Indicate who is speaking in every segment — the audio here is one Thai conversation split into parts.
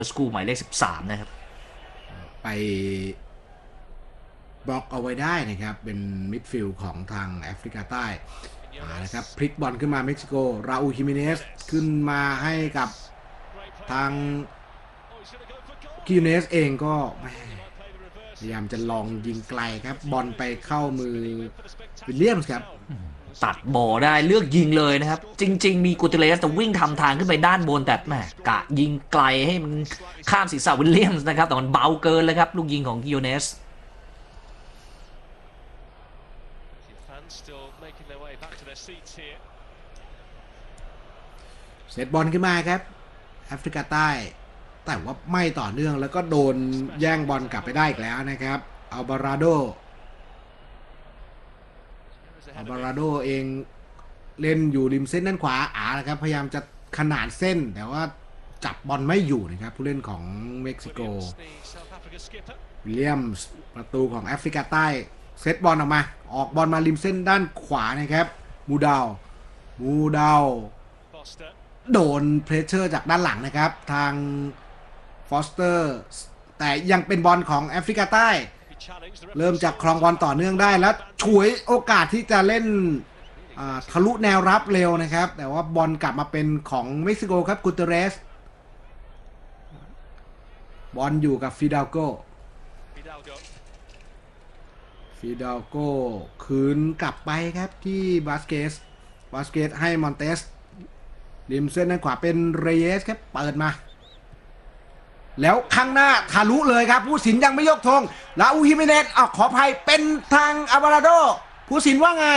Speaker 1: สกูหมายเลข13นะครับ
Speaker 2: ไปบล็อกเอาไว้ได้นะครับเป็นมิดฟิลด์ของทางแอฟริกาใต้นะครับพลิกบอลขึ้นมาเม็กซิโกราอูลฮิมิเนสขึ้นมาให้กับทางกิเนสเองก็พยายามจะลองยิงไกลครับบอลไปเข้ามือวิลเลียมส์ครับ
Speaker 1: ตัดบอลได้เลือกยิงเลยนะครับจริงๆมีกูเตเลสจะวิ่งทำทางขึ้นไปด้านบนแต่แหมกะยิงไกลให้มันข้ามศีรษะวิลเลียมส์นะครับแต่มันเบาเกินเลยครับลูกยิงของกิโอเนส
Speaker 2: เซตบอลขึ้นมาครับแอฟริกาใต้แต่ว่าไม่ต่อเนื่องแล้วก็โดนแย่งบอลกลับไปได้อีกแล้วนะครับอัลบาราโดเองเล่นอยู่ริมเส้นด้านขวานะครับพยายามจะขนานเส้นแต่ว่าจับบอลไม่อยู่นะครับผู้เล่นของเม็กซิโกวิลเลียมส์ประตูของแอฟริกาใต้เซตบอลออกบอลมาริมเส้นด้านขวานะครับมูดาวโดนเพรสเชอร์จากด้านหลังนะครับทางฟอสเตอร์แต่ยังเป็นบอลของแอฟริกาใต้เริ่มจากครองบอลต่อเนื่องได้แล้วฉวยโอกาสที่จะเล่นทะลุแนวรับเร็วนะครับแต่ว่าบอลกลับมาเป็นของเม็กซิโกครับกูเตเรสบอลอยู่กับฟิดาโกคืนกลับไปครับที่บาสเกตให้มอนเตสริมเส้นด้านขวาเป็นเรเยสครับเปิดมาแล้วข้างหน้าทะลุเลยครับผู้สินยังไม่ยกธงลาอูฮิเมเนสขออภัยเป็นทางอัลวาราโดผู้สินว่าไง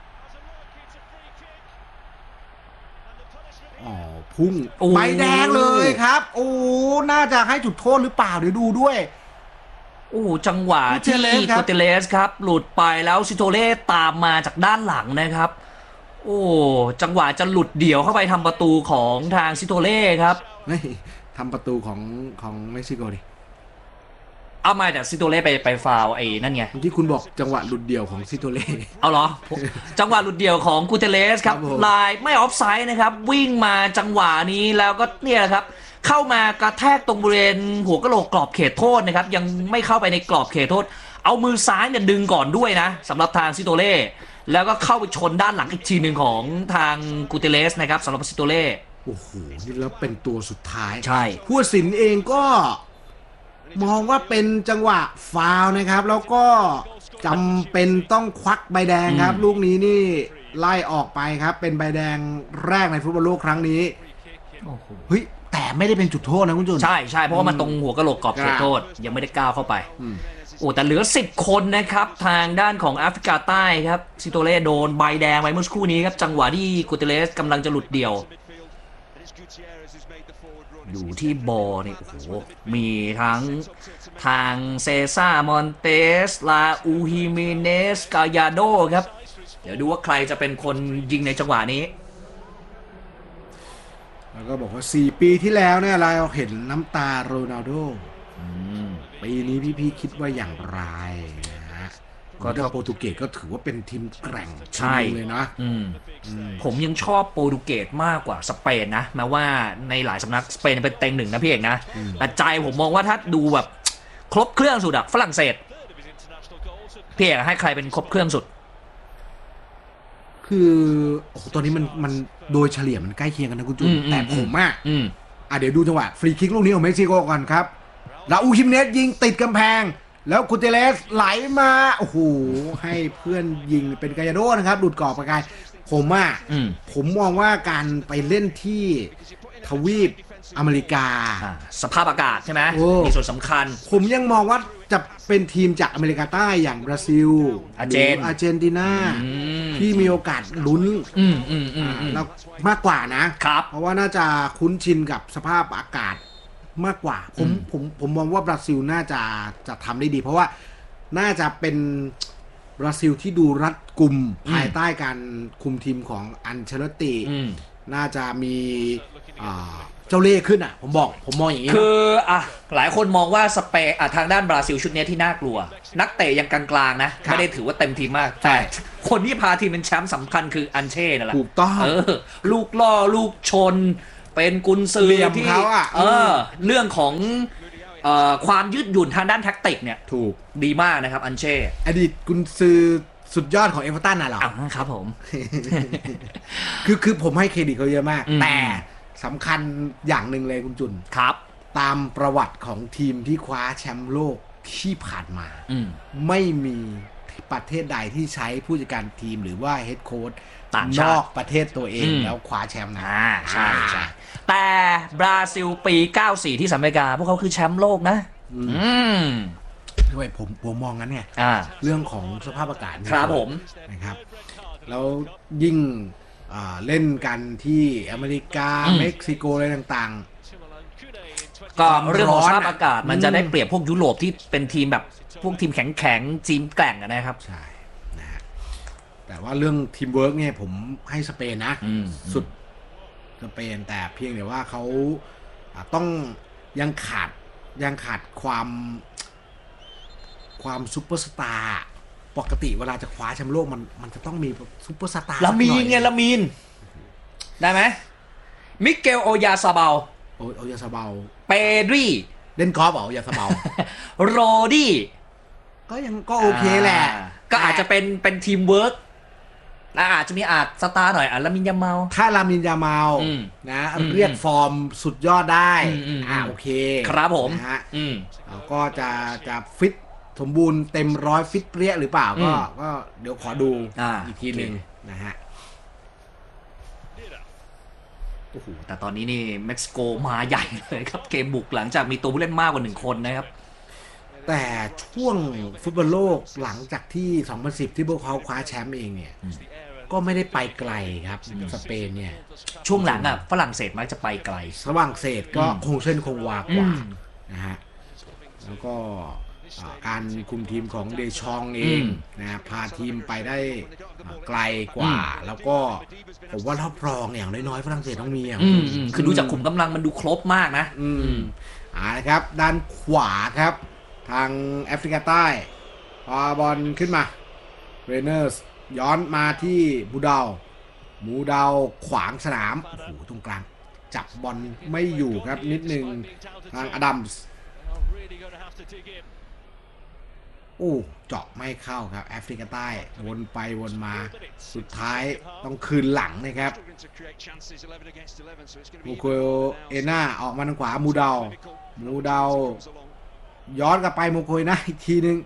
Speaker 2: พุ่งใบแดงเลยครับโอ้น่าจะให้จุดโทษหรือเปล่าเดี๋ยวดูด้วย
Speaker 1: จังหวะที่กูเตเลสครับหลุดไปแล้วซิโตเล่ตามมาจากด้านหลังนะครับจังหวะจะหลุดเดี่ยวเข้าไปทำประตูของทางซิโตเล่ครับ
Speaker 2: ทำประตูของเม็กซิโกดิ
Speaker 1: เอามาแต่ซิโตเล่ไปฟาวไอ้นั่นไง
Speaker 2: ที่คุณบอกจังหวะหลุดเดี่ยวของซิโตเล่
Speaker 1: เอาเหรอจังหวะหลุดเดี่ยวของกูเตเลสครับลายไม่ออฟไซด์นะครับวิ่งมาจังหวะนี้แล้วก็เนี่ยครับเข้ามากระแทกตรงบริเวณหัวกะโหลกกรอบเขตโทษนะครับยังไม่เข้าไปในกรอบเขตโทษเอามือซ้ายเนี่ยดึงก่อนด้วยนะสำหรับทางซิโตเล่แล้วก็เข้าไปชนด้านหลังอีกทีหนึ่งของทางกูเตเลสนะครับสำหรับซิโตเล่
Speaker 2: โอ้โหนี่แล้วเป็นตัวสุดท้าย
Speaker 1: ใช่
Speaker 2: ผู้ตัดสินเองก็มองว่าเป็นจังหวะฟาวล์นะครับแล้วก็จำเป็นต้องควักใบแดงครับลูกนี้นี่ไล่ออกไปครับเป็นใบแดงแรกในฟุตบอลโลกครั้งนี้เฮ้ยแต่ไม่ได้เป็นจุดโทษนะคุณจุน
Speaker 1: ใช่เพราะว่ามันตรงหัวกะโหลกกรอบเขตโทษยังไม่ได้ก้าวเข้าไปแต่เหลือ10คนนะครับทางด้านของแอฟริกาใต้ครับซิโตเล่โดนใบแดงไปเมื่อสักครู่นี้ครับจังหวะที่กูเตเลสกำลังจะหลุดเดี่ยวอยู่ที่บอลนี่โอ้โหมีทั้งทางเซซ่ามอนเตสลาอูฮิเมเนสกายาโดครับเดี๋ยวดูว่าใครจะเป็นคนยิงในจังหวะนี้
Speaker 2: แล้วก็บอกว่า4 ปีที่แล้วเนี่ยเราเห็นน้ำตาโรนัลโดปีนี้พี่คิดว่าอย่างไรนะก็ถ้าโปรตุเกสก็ถือว่าเป็นทีมแกร่ง
Speaker 1: ใช่
Speaker 2: เลยนะ
Speaker 1: ผมยังชอบโปรตุเกสมากกว่าสเปนนะแม้ว่าในหลายสำนักสเปนเป็นเต็งหนึ่งนะพี่เอกนะแต่ใจผมมองว่าถ้าดูแบบครบเครื่องสุดอะฝรั่งเศสพี่เอกให้ใครเป็นครบเครื่องสุด
Speaker 2: คือตอนนี้มันโดยเฉลี่ยมันใกล้เคียงกันนะคุณจุนแต่ผมเดี๋ยวดูจังหวะฟรีคิกลูกนี้ของเม็กซิโกก่อนครับลาอูฮิมเนสยิงติดกำแพงแล้วกูเตเลสไหลมาโอ้โหให้เพื่อนยิงเป็นกายาโดนะครับหลุดกรอบไปไกลผมมองว่าการไปเล่นที่ทวีปอเมริกา
Speaker 1: สภาพอากาศใช่ไหมมีส่วนสำคัญ
Speaker 2: ผมยังมองว่าจะเป็นทีมจากอเมริกาใต้อย่างบราซิลอาร์เจนตินาที่มีโอกาสลุ้นแล้วมากกว่านะครับเพราะว่าน่าจะคุ้นชินกับสภาพอากาศมากกว่าผมมองว่าบราซิลน่าจะทำได้ดีเพราะว่าน่าจะเป็นบราซิลที่ดูรัดกุมภายใต้การคุมทีมของอันเชลติน่าจะมีเจ้าเล่ห์ขึ้นผมมองอย่างนี้
Speaker 1: คือหลายคนมองว่าสเปนทางด้านบราซิลชุดนี้ที่น่ากลัวนักเตะยังกลางๆนะไม่ได้ถือว่าเต็มทีมมากแต่คนที่พาทีมเป็นแชมป์สำคัญคืออันเช่นั่นแหละ
Speaker 2: ถูกต้อง
Speaker 1: ลูกล่อลูกชนไปเป็นกุนซือ
Speaker 2: เหลี่ยม
Speaker 1: ที่
Speaker 2: เขาอะ
Speaker 1: เรื่องของความยืดหยุ่นทางด้านแท็กติกเนี่ย
Speaker 2: ถูก
Speaker 1: ดีมากนะครับอันเช่
Speaker 2: อดีตกุนซือสุดยอดของเอเวอร์ตันน่ะเหรอ
Speaker 1: ครับผม
Speaker 2: คือผมให้เครดิตเขาเยอะมาก
Speaker 1: อืม
Speaker 2: แต่สำคัญอย่างหนึ่งเลยคุณจุน
Speaker 1: ครับ
Speaker 2: ตามประวัติของทีมที่คว้าแชมป์โลกที่ผ่านมา
Speaker 1: อืม
Speaker 2: ไม่มีประเทศใดที่ใช้ผู้จัดการทีมหรือว่าเฮดโค้ช
Speaker 1: ต่าง
Speaker 2: น
Speaker 1: ชาติ
Speaker 2: อกประเทศตัวเอง
Speaker 1: อืม
Speaker 2: แล้วคว้าแชมป์นะ
Speaker 1: ใช่ใช่แต่บราซิลปี 94 ที่สหรัฐอเมริกา พวกเขาคือแชมป์โลกนะ
Speaker 2: ด้วยผมมองงั้นไง
Speaker 1: อ่า
Speaker 2: เรื่องของสภาพอากาศ
Speaker 1: ครับผม
Speaker 2: นะครับ แล้วยิ่งเล่นกันที่อเมริกา
Speaker 1: อืม
Speaker 2: เม็กซิโกอะไรต่าง
Speaker 1: ก็
Speaker 2: ความ
Speaker 1: เรื่องของ
Speaker 2: ร้อน
Speaker 1: สภาพอากาศมันจะได้
Speaker 2: อืม
Speaker 1: เปรียบพวกยุโรปที่เป็นทีมแบบพวกทีมแข็งๆทีมแกร่งอะนะครับ
Speaker 2: ๆ ใช่นะฮะแต่ว่าเรื่องทีมเวิร์กเนี่ยผมให้สเปนนะ สุดสเปนแต่เพียงแต่ว่าเขาต้องยังขาดความซุปเปอร์สตาร์ปกติเวลาจะคว้าแชมป์โลกมันจะต้องมีซุปเปอร์สตาร์
Speaker 1: ลามีน
Speaker 2: สักห
Speaker 1: ไง
Speaker 2: อย
Speaker 1: ลามีน ได้ไหมมิเกลโอยาซาเบา
Speaker 2: โอ้ยาซาเบา
Speaker 1: เปดรี
Speaker 2: เล่นกอล์ฟเหรอยาซาเบา
Speaker 1: โรดี้
Speaker 2: ก็โอเคแหละ
Speaker 1: ก็อาจจะเป็นทีมเวิร์กและอาจจะมีสตาร์หน่อยลามินยาเมา
Speaker 2: ถ้าลามินยาเมา
Speaker 1: อืม
Speaker 2: นะ
Speaker 1: อืม
Speaker 2: เรียกฟอร์มสุดยอดได้ โอเค
Speaker 1: ครับผม
Speaker 2: นะฮะก็จะฟิตสมบูรณ์เต็มร้อยฟิตเปรี้ยหรือเปล่าก็เดี๋ยวขอดูอีกทีหนึ่งนะฮะ
Speaker 1: โอ้โหแต่ตอนนี้นี่เม็กซิโกมาใหญ่เลยครับเกมบุกหลังจากมีตัวผู้เล่นมากกว่า1 คนนะครับ
Speaker 2: แต่ช่วงฟุตบอลโลกหลังจากที่ 2010 ที่พวกเขาคว้าแชมป์เองเนี่ย ก็ไม่ได้ไปไกลครับสเปนเนี่ย
Speaker 1: ช่วงหลังฝรั่งเศสมักจะไปไกล
Speaker 2: ฝรั่งเศสก็คงเส้นคงวากว่า
Speaker 1: อืม
Speaker 2: นะฮะแล้วก็การคุมทีมของเดชองเอง
Speaker 1: อืม
Speaker 2: นะพาทีมไปได้ไกลกว่า แล้วก็ผมว่ารับรองอย่างน้อยๆฝรั่งเศสต้องมีอ่ะ
Speaker 1: คือดูจากขุมกำลังมันดูครบมากนะ
Speaker 2: นะครับ ด้านขวาครับ ทางแอฟริกาใต้พอบอลขึ้นมาเรเนอร์สย้อนมาที่มูดาวขวางสนาม โอ้โหตรงกลางจับบอลไม่อยู่ครับนิดนึงทางอดัมส์โอ้เจาะไม่เข้าครับแอฟริกาใต้วนไปวนมาสุดท้ายต้องคืนหลังนะครับโมโคเอน่าออกมาทางขวามูดาวย้อนกลับไปโมโคเอน่าอีกทีนึง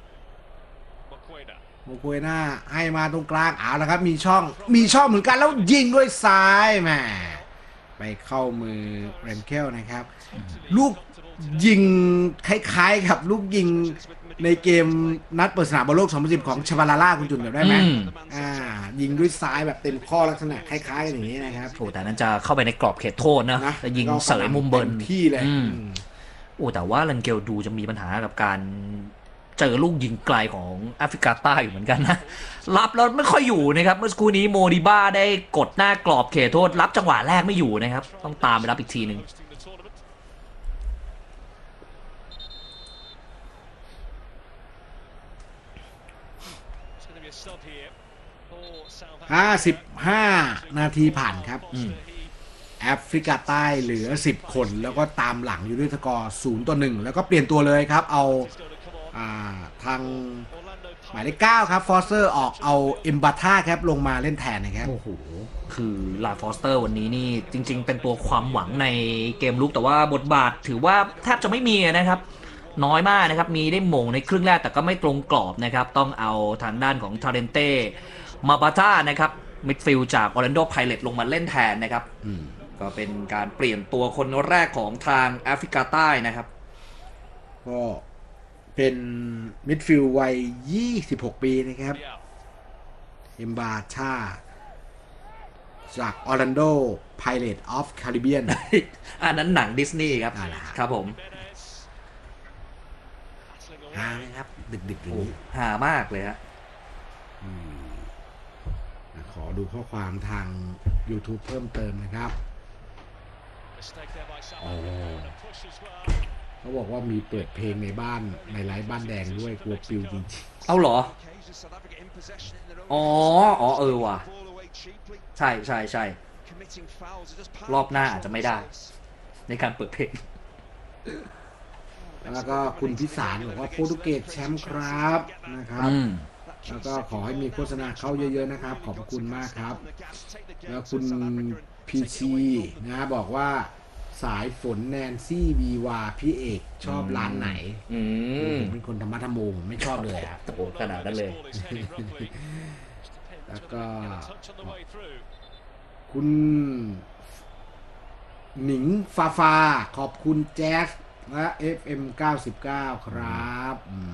Speaker 2: โมโคเอน่าให้มาตรงกลางเอาละครับมีช่องเหมือนกันแล้วยิงด้วยซ้ายแหมไปเข้ามือเรนเคลนะครับลูกยิงคล้ายๆกับลูกยิงในเกมนัดเปิดสนามบอลโลก 2010 ของชวาลาล่าคุณจุนจำได้ไหมยิงด้วยซ้ายแบบเต็มข้อลักษณะคล้ายๆกันอย่างนี้นะครับ
Speaker 1: โอ้แต่นั้นจะเข้าไปในกรอบเขตโทษนะแต่ยิงเสยมุมเบิร์น
Speaker 2: ที่เลย
Speaker 1: โอ้แต่ว่าลันเกลดูจะมีปัญหากับการเจอลูกยิงไกลของแอฟริกาใต้อยู่เหมือนกันนะรับแล้วไม่ค่อยอยู่นะครับเมื่อสักครู่นี้โมดิบ้าได้กดหน้ากรอบเขตโทษรับจังหวะแรกไม่อยู่นะครับต้องตามไปรับอีกทีหนึ่ง
Speaker 2: 55 นาทีผ่านครับแอฟริกาใต้เหลือ10 คนแล้วก็ตามหลังอยู่ด้วยสกอร์0-1แล้วก็เปลี่ยนตัวเลยครับเอาทางหมายเลข9ครับฟอสเตอร์ออกเอาเอ็มบาท่าครับลงมาเล่นแทนนะครับ
Speaker 1: โอ้โหคือลาฟอสเตอร์วันนี้นี่จริงๆเป็นตัวความหวังในเกมลุกแต่ว่าบทบาทถือว่าแทบจะไม่มีนะครับน้อยมากนะครับมีได้หม่งในครึ่งแรกแต่ก็ไม่ตรงกรอบนะครับต้องเอาทางด้านของทาเรนเต้มาบาท่านะครับมิดฟิลด์จากออร์แลนโดไพเรตลงมาเล่นแทนนะครับก็เป็นการเปลี่ยนตัวคนแรกของทางแอฟริกาใต้นะครับ
Speaker 2: ก็เป็นมิดฟิลด์วัย26 ปีนะครับเอ็มบาท่าจากออร์แลนโดไพเรตออฟแคริบเบียน
Speaker 1: อันนั้นหนังดิสนีย์ครับครับผม
Speaker 2: หาไหมครับดึกๆอย่างนี้
Speaker 1: หามากเลยฮะ
Speaker 2: ขอดูข้อความทาง YouTube เพิ่มเติมนะครับเขาบอกว่ามีเปิดเพลงในบ้านในไลฟ์บ้านแดงด้วยกลัวปิวจริง
Speaker 1: เอาเหรออ๋อว่ะใช่รอบหน้าอาจจะไม่ได้ในการเปิดเพลง
Speaker 2: แล้วก็คุณพิสารบอกว่าโปรตุเกสแชมป์ครับนะครับแล้วก็ขอให้มีโฆษณาเข้าเยอะๆนะครับขอบคุณมากครับแล้วคุณพีชีนะบอกว่าสายฝนแนนซี่วีวาพี่เอกชอบร้านไหนผมเป็นคนธรรมะธรรมโมผมไม่ชอบเลยครับ
Speaker 1: โอ้ขนาดนั้นเลย
Speaker 2: แล้วก็คุณหนิงฟาขอบคุณแจ๊สและ FM 99ครับ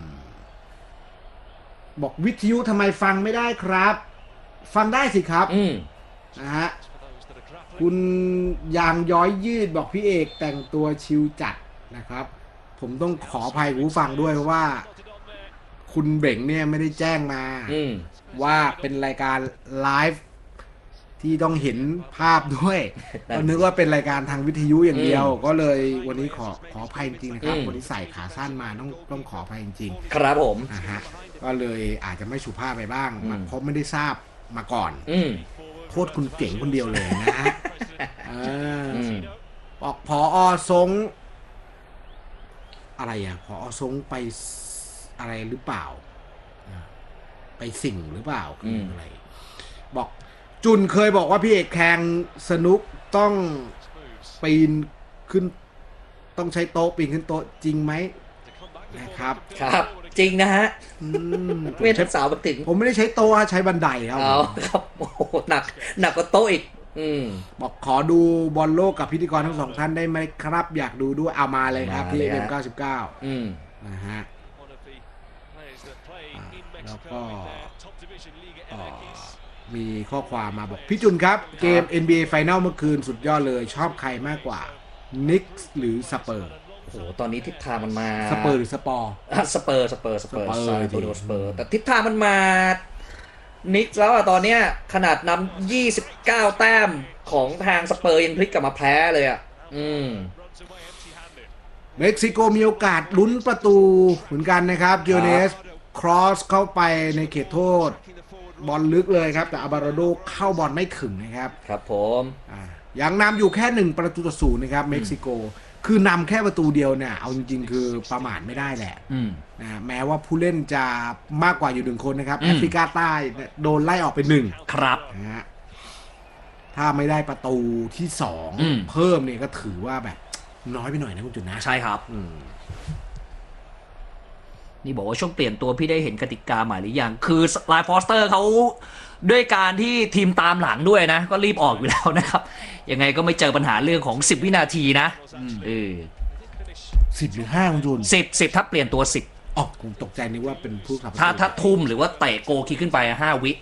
Speaker 2: บอกวิทยุทำไมฟังไม่ได้ครับฟังได้สิครับนะฮะคุณยางย้อยยืดบอกพี่เอกแต่งตัวชิลจัดนะครับผมต้องขออภัยผู้ฟังด้วยเพราะว่าคุณเบ่งเนี่ยไม่ได้แจ้งมาว่าเป็นรายการไลฟ์ที่ต้องเห็นภาพด้วยก็นึกว่าเป็นรายการทางวิทยุอย่างเดียวก็เลยวันนี้ขออภัยจริงๆนะครับวันนี้ใส่ขาสั้นมาต้องขออภัยจริง
Speaker 1: ๆครับผม
Speaker 2: ฮะก็เลยอาจจะไม่สุภาพไปบ้างเพราะไม่ได้ทราบมาก่อนโทษคุณเก่งคนเดียวเลยนะบอกผอ.ทรงอะไรผอ.ทรงไปอะไรหรือเปล่าไปสิ่งหรือเปล่าคืออะไรบอกจุนเคยบอกว่าพี่เอกแข่งสนุกต้องปีนขึ้นต้องใช้โต๊ะปีนขึ้นโต๊ะจริงไหมนะครับ
Speaker 1: ครับจริงนะฮะเวทสาวบันติ
Speaker 2: ผมไม่ได้ใช้โต๊ะใช้บันไดครับ
Speaker 1: ครับโอ้หนักกว่าโต๊ะอีก
Speaker 2: บอกขอดูบอลโลกกับพิธีกรทั้งสองท่านได้ไหมครับอยากดูด้วยเอามาเลยครับที่FM 99นะฮะแล้วก็มีข้อความมาบอกพี่จุนครับเกม NBA Final เมื่อคืนสุดยอดเลยชอบใครมากกว่านิกส์หรือสเปอร์
Speaker 1: โอ้โหตอนนี้ทิศทางมันมา
Speaker 2: สเปอร์หรือสปอร์
Speaker 1: สเปอร์แต่ทิศทางมันมานิกส์แล้วตอนเนี้ยขนาดนำ29 แต้มของทางสเปอร์ยังพลิกกลับมาแพ้เลย
Speaker 2: เม็กซิโกมีโอกาสลุ้นประตูเหมือนกันนะครับดิโอเนสครอสเข้าไปในเขตโทษบอลลึกเลยครับแต่อาบาราโดเข้าบอลไม่ถึงนะครับ
Speaker 1: ครับผม
Speaker 2: ยังนำอยู่แค่1-0นะครับเม็กซิโกคือนำแค่ประตูเดียวเนี่ยเอาจริงๆคือประมาทไม่ได้แหละนะแม้ว่าผู้เล่นจะมากกว่าอยู่1คนนะครับแอฟริกาใต้โดนไล่ออกไป1
Speaker 1: ครับ
Speaker 2: นะฮะถ้าไม่ได้ประตูที่2เพิ่มเนี่ยก็ถือว่าแบบน้อยไปหน่อยนะคุณจุนนะ
Speaker 1: ใช่ครับนี่บอกว่าช่วงเปลี่ยนตัวพี่ได้เห็นกติกาใหม่หรือยังคือไลฟ์ฟอสเตอร์เขาด้วยการที่ทีมตามหลังด้วยนะก็รีบออกอยู่แล้วนะครับยังไงก็ไม่เจอปัญหาเรื่องของ10 วินาทีนะ
Speaker 2: 10 หรือ 5คุณจุน
Speaker 1: 10ถ้าเปลี่ยนตัว10
Speaker 2: อ๋อผมตกใจนึกว่าเป็นผู้ขับ
Speaker 1: ถ้าทุ่มหรือว่าเตะโกคิกขึ้นไป5 วิ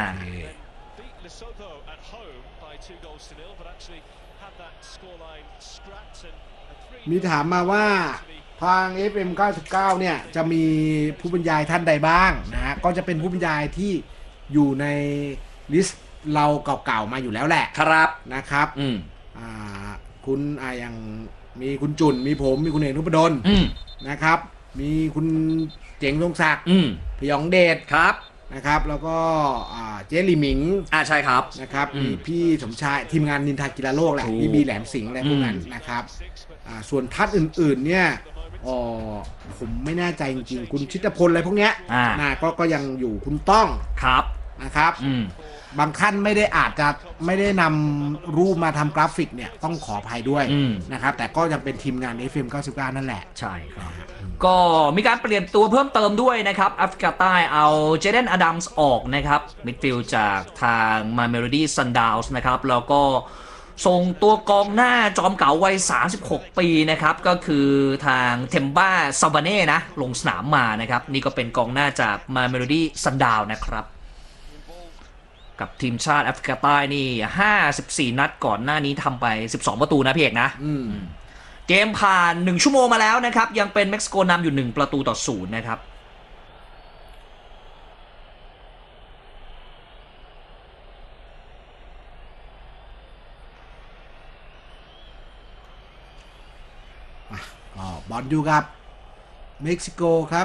Speaker 2: มีถามมาว่าทาง FM 99เนี่ยจะมีผู้บรรยายท่านใดบ้างนะฮะก็จะเป็นผู้บรรยายที่อยู่ในลิสต์เราเก่าๆมาอยู่แล้วแหละ
Speaker 1: ครับ
Speaker 2: นะครับคุณอย่างมีคุณจุนมีผมมีคุณเอกนุพดลนะครับมีคุณเจ๋งทรงศักดิ์พยองเดช
Speaker 1: ครับ
Speaker 2: นะครับแล้วก็เจลี่หมิง
Speaker 1: ใช่ครับ
Speaker 2: นะครับมีพี่สมชายทีมงานนินทากีฬาโลกแหละพี่บีแหลมสิงห์อะไรพวกนั้นนะครับส่วนทัดอื่นๆเนี่ยผมไม่แน่ใจจริงๆคุณชิตพลอะไรพวกเนี้ยก็ยังอยู่คุณต้อง
Speaker 1: ครับ
Speaker 2: นะครับบางท่านไม่ได้อาจจะไม่ได้นำรูปมาทำกราฟิกเนี่ยต้องขออภัยด้วยนะครับแต่ก็ยังเป็นทีมงาน FM 99นั่นแหละ
Speaker 1: ใช่ครับก็มีการเปลี่ยนตัวเพิ่มเติมด้วยนะครับแอฟริกาใต้เอาเจเดนอดัมส์ออกนะครับมิดฟิลด์จากทางมาเมโลดี้ซันดาวส์นะครับแล้วก็ส่งตัวกองหน้าจอมเก่าวัย36 ปีนะครับก็คือทางเทมบ้าซาวาเน่นะลงสนามมานะครับนี่ก็เป็นกองหน้าจากมาเมโลดี้ซันดาวนะครับกับทีมชาติแอฟริกาใต้นี่54 นัดก่อนหน้านี้ทำไป12 ประตูนะพี่เอกนะเกมผ่าน1 ชั่วโมงมาแล้วนะครับยังเป็นเม็กซิโกนำอยู่1-0นะครับ
Speaker 2: บอลอยู่กับเม็กซิโกครับ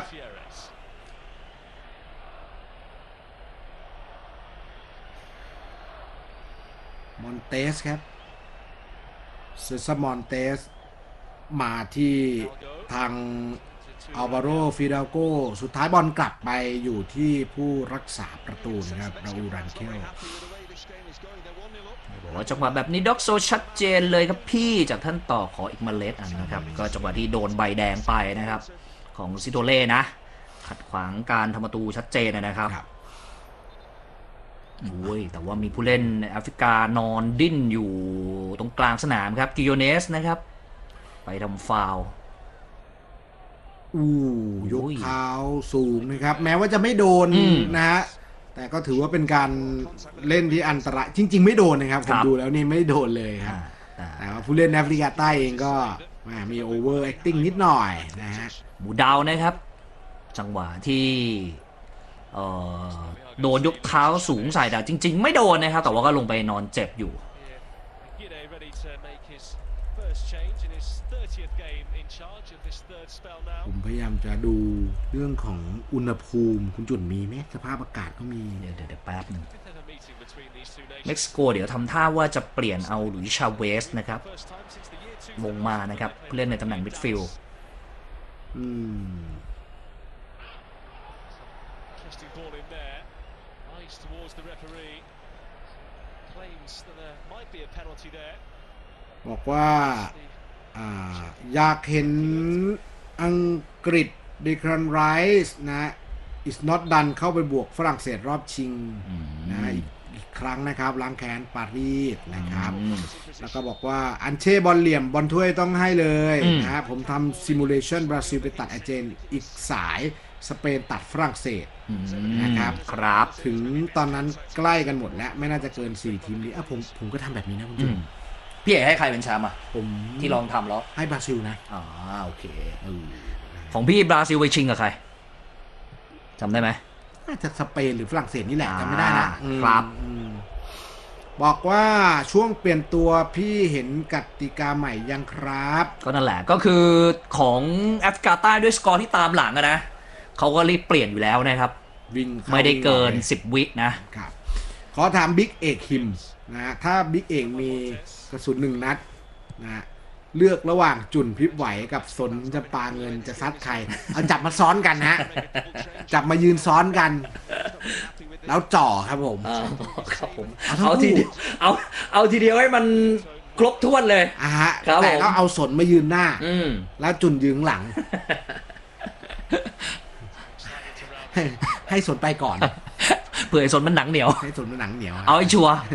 Speaker 2: มอนเตสครับเซซามอนเตสมาที่ทางอัลวาโรฟิดาโกสุดท้ายบอลกลับไปอยู่ที่ผู้รักษาประตูนะครับราอูล รันเคล
Speaker 1: บอกว่าจังหวะแบบนี้ด็อกโซชัดเจนเลยครับพี่จากท่านต่อขออีกเมล็ดอันนะครับก็จังหวะที่โดนใบแดงไปนะครับของซิโตเล่นะขัดขวางการทำประตูชัดเจนนะครับโอ้ยแต่ว่ามีผู้เล่นแอฟริกานอนดิ้นอยู่ตรงกลางสนามครับกิโยเนสนะครับไปทำฟาวล์
Speaker 2: ยกเท้าสูงนะครับแม้ว่าจะไม่โดนนะฮะแต่ก็ถือว่าเป็นการเล่นที่อันตรายจริงๆไม่โดนนะครับผมดูแล้วนี่ไม่โดนเลยครับแต่ว่าผู้เล่นแอฟริกาใต้เองก็มีโอเวอร์แอคติ้งนิดหน่อยนะฮะ
Speaker 1: หมูดาวนะครับจังหวะที่โดนยกเท้าสูงใส่แต่จริงๆไม่โดนนะครับแต่ว่าก็ลงไปนอนเจ็บอยู่
Speaker 2: ผมพยายามจะดูเรื่องของอุณหภูมิคุณจุนมีไหมสภาพอากาศก็มี
Speaker 1: เดี๋ยวแป๊บนึงเม็กซิโกเดี๋ยวทำท่าว่าจะเปลี่ยนเอาหลุยส์ชาเวสนะครับลงมานะครับเล่นในตำแหน่งมิดฟิลด์
Speaker 2: บอกว่าอยากเห็นอังกฤษเดครันไรส์นะ is not done เข้าไปบวกฝรั่งเศสรอบชิงนะอีกครั้งนะครับล้างแค้นปารีสนะครับแล้วก็บอกว่าอันเช่บอลเหลี่ยมบอลถ้วยต้องให้เลยนะผมทำซิมูเลชันบราซิลไปตัดอาร์เจนอีกสายสเปนตัดฝรั่งเศสนะครับ
Speaker 1: ครับ
Speaker 2: ถึงตอนนั้นใกล้กันหมดแล้วไม่น่าจะเกิน4ทีมนี้ผมก็ทำแบบนี้นะคุณจุ๊บ
Speaker 1: พี่เอกให้ใครเป็นแชมป์อ่ะผมที่ลองทำแล้ว
Speaker 2: ให้บราซิลนะ
Speaker 1: โอเคของพี่บราซิลไปชิงกับใครจำได้ไหม
Speaker 2: น่าจะสเปนหรือฝรั่งเศสนี่แหละจำไม่ได้นะครับบอกว่าช่วงเปลี่ยนตัวพี่เห็นกติกาใหม่ยังครับ
Speaker 1: ก็นั่นแหละก็คือของแอฟริกาใต้ด้วยสกอร์ที่ตามหลังนะเขาก็รีบเปลี่ยนอยู่แล้วนะครับไม่ได้เกิน10 วิ
Speaker 2: นะครับขอถามบิ๊กเอกคิมนะถ้าบิ๊กเอกมีกระสุน1 นัดนะเลือกระหว่างจุ่นพริบไหวกับสนจะปาเงินจะซัดใครเอาจับมาซ้อนกันฮะจับมายืนซ้อนกันแล้วจ่อครับผม
Speaker 1: ครับผมเอาทีเดียวเอาทีเดียวให้มันครบถ้วนเลย
Speaker 2: ฮะแต่ก็เอาสนมายืนหน้าแล้วจุ่นยืนหลังให้สนไปก่อน
Speaker 1: เผื่อสนมันหนังเหนียว
Speaker 2: ให้สนมันหนังเหนียว
Speaker 1: เอาให้ชัวร์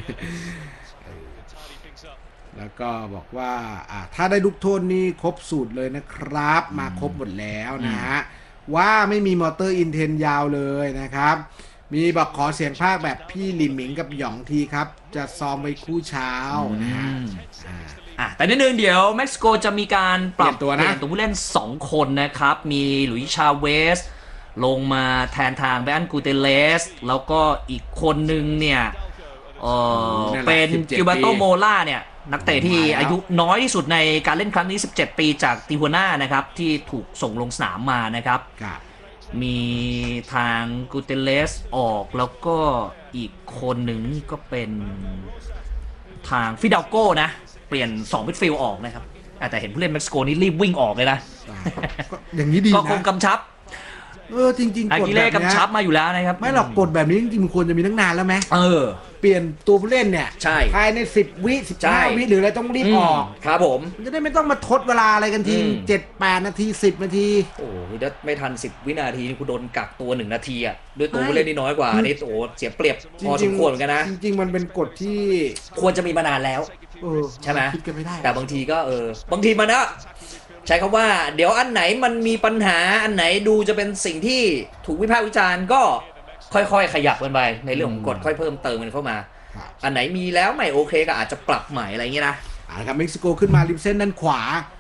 Speaker 2: แล้วก็บอกว่าถ้าได้ลูกโทษนี่ครบสูตรเลยนะครับมาครบหมดแล้วนะฮะว่าไม่มีมอเตอร์อินเทนยาวเลยนะครับมีบอกขอเสียงภาคแบบพี่หลิมหมิงกับหยองทีครับจะซ้อมไว้คู่เช้านะฮะ
Speaker 1: แต่นิดนึงเดี๋ยวเม็กซิโกจะมีการปรับตัวผู้เล่น2 คนนะครับมีหลุยส์ชาเวสลงมาแทนทางแบรนด์กูเตเลสแล้วก็อีกคนนึงเนี่ยเป็นกิวบาโตโมล่าเนี่ยนักเตะที่อายุน้อยที่สุดในการเล่นครั้งนี้17 ปีจากติฮวาน่านะครับที่ถูกส่งลงสนามมานะครับมีทางกูเตเลสออกแล้วก็อีกคนหนึ่งก็เป็นทางฟิดาโก้นะเปลี่ยน2มิดฟิลด์ออกนะครับแต่เห็นผู้เล่นเม็กซิโกนี่รีบวิ่งออกเลยนะ
Speaker 2: อย่างนี้ดีนะ
Speaker 1: ก็คงกำชับ
Speaker 2: จริง
Speaker 1: ๆกฎแบบนี้กำชับมาอยู่แล้วนะครับ
Speaker 2: ไม่หรอกกฎแบบนี้จริงๆควรจะมีตั้งนานแล้วไหมเปลี่ยนตัวผู้เล่นเนี่ยภายใน10 วิ15 วิหรืออะไรต้องรีบออก
Speaker 1: ครับผม
Speaker 2: จะได้ไม่ต้องมาทดเวลาอะไรกันที7-8 นาที10 นาที
Speaker 1: โอ้ยถ้าไม่ทัน10 วินาทีนี่คุณโดนกักตัว1 นาทีอ่ะด้วยตัวผู้เล่นนี่น้อยกว่านี่โอ้เสียเปรียบพอสมควรเหมือนกันนะ
Speaker 2: จริงๆมันเป็นกฎที่
Speaker 1: ควรจะมีมานานแล้วใช่ไหมแต่บางทีก็บางทีมันนะใช้คำว่าเดี๋ยวอันไหนมันมีปัญหาอันไหนดูจะเป็นสิ่งที่ถูกวิพากษ์วิจารณ์ก็ค่อยๆขยับกันไปในเรื่องของกฎค่อยเพิ่มเติมกันเข้ามาอันไหนมีแล้วไม่โอเคก็อาจจะปรับใหม่อะไรอย่างเงี้ยนะครับ
Speaker 2: เม็กซิโกขึ้นมาริมเส้นด้านขวา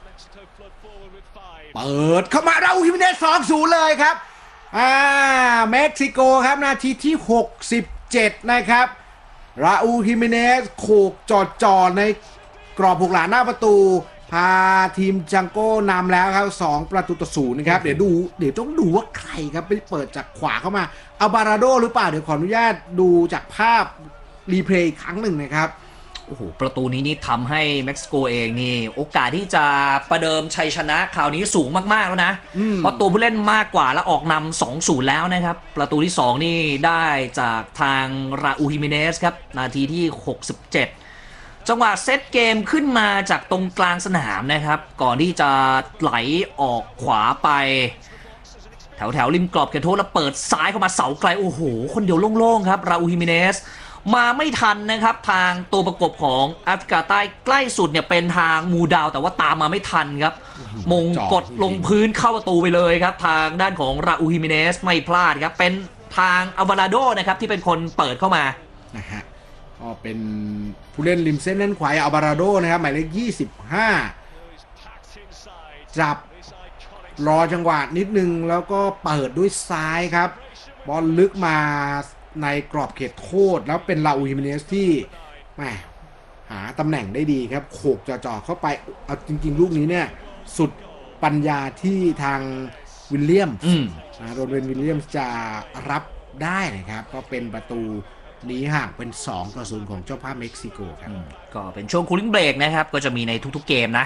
Speaker 2: เปิดเข้ามาเราฮิมิเนส 2-0 เลยครับเม็กซิโกครับนาทีที่67นะครับราอูล ฮิมิเนสโขกจ่อในกรอบ6 หลาหน้าประตูพาทีมจังโก้นำแล้วครับ2-0นะครับเดี๋ยวต้องดูว่าใครครับไปเปิดจากขวาเข้ามาอัลบาราโดหรือเปล่าเดี๋ยวขออนุญาตดูจากภาพรีเพลย์อีกครั้งหนึ่งนะครับโ
Speaker 1: โอ้โหประตูนี้นี่ทำให้เม็กซิโกเองนี่โอกาสที่จะประเดิมชัยชนะคราวนี้สูงมากๆแล้วนะเพราะตัวผู้เล่นมากกว่าแล้วออกนำ 2-0 แล้วนะครับประตูที่ 2 นี่ได้จากทางราอูฮิเมเนสครับนาทีที่ 67 จังหวะเซตเกมขึ้นมาจากตรงกลางสนามนะครับก่อนที่จะไหลออกขวาไปแถวริมกรอบเขตโทษแล้วเปิดซ้ายเข้ามาเสาไกลโอ้โหคนเดียวโล่งๆครับราอูฮิเมเนสมาไม่ทันนะครับทางตัวประกบของแอฟริกาใต้ใกล้สุดเนี่ยเป็นทางมูดาวแต่ว่าตามมาไม่ทันครับมงกดลงพื้นเข้าประตูไปเลยครับทางด้านของราอูฮิเมเนสไม่พลาดครับเป็นทางอัลวาราโดนะครับที่เป็นคนเปิดเข้ามา
Speaker 2: นะฮะก็เป็นผู้เล่นริมเส้นด้านขวาอัลวาราโดนะครับหมายเลข25จับรอจังหวะนิดนึงแล้วก็เปิดด้วยซ้ายครับบอลลึกมาในกรอบเขตโทษแล้วเป็นราอูฮิเมเนสที่แหมหาตำแหน่งได้ดีครับโขกจ่อเข้าไปเอาจริงๆลูกนี้เนี่ยสุดปัญญาที่ทางวิลเลียมโรเบนวิลเลียมจะรับได้นะครับก็เป็นประตูนี้ห่างเป็น2-0ของเจ้าภาพเม็กซิโกครับ
Speaker 1: ก็เป็นช่วงคูลิ่งเบรกนะครับก็จะมีในทุกๆเกมนะ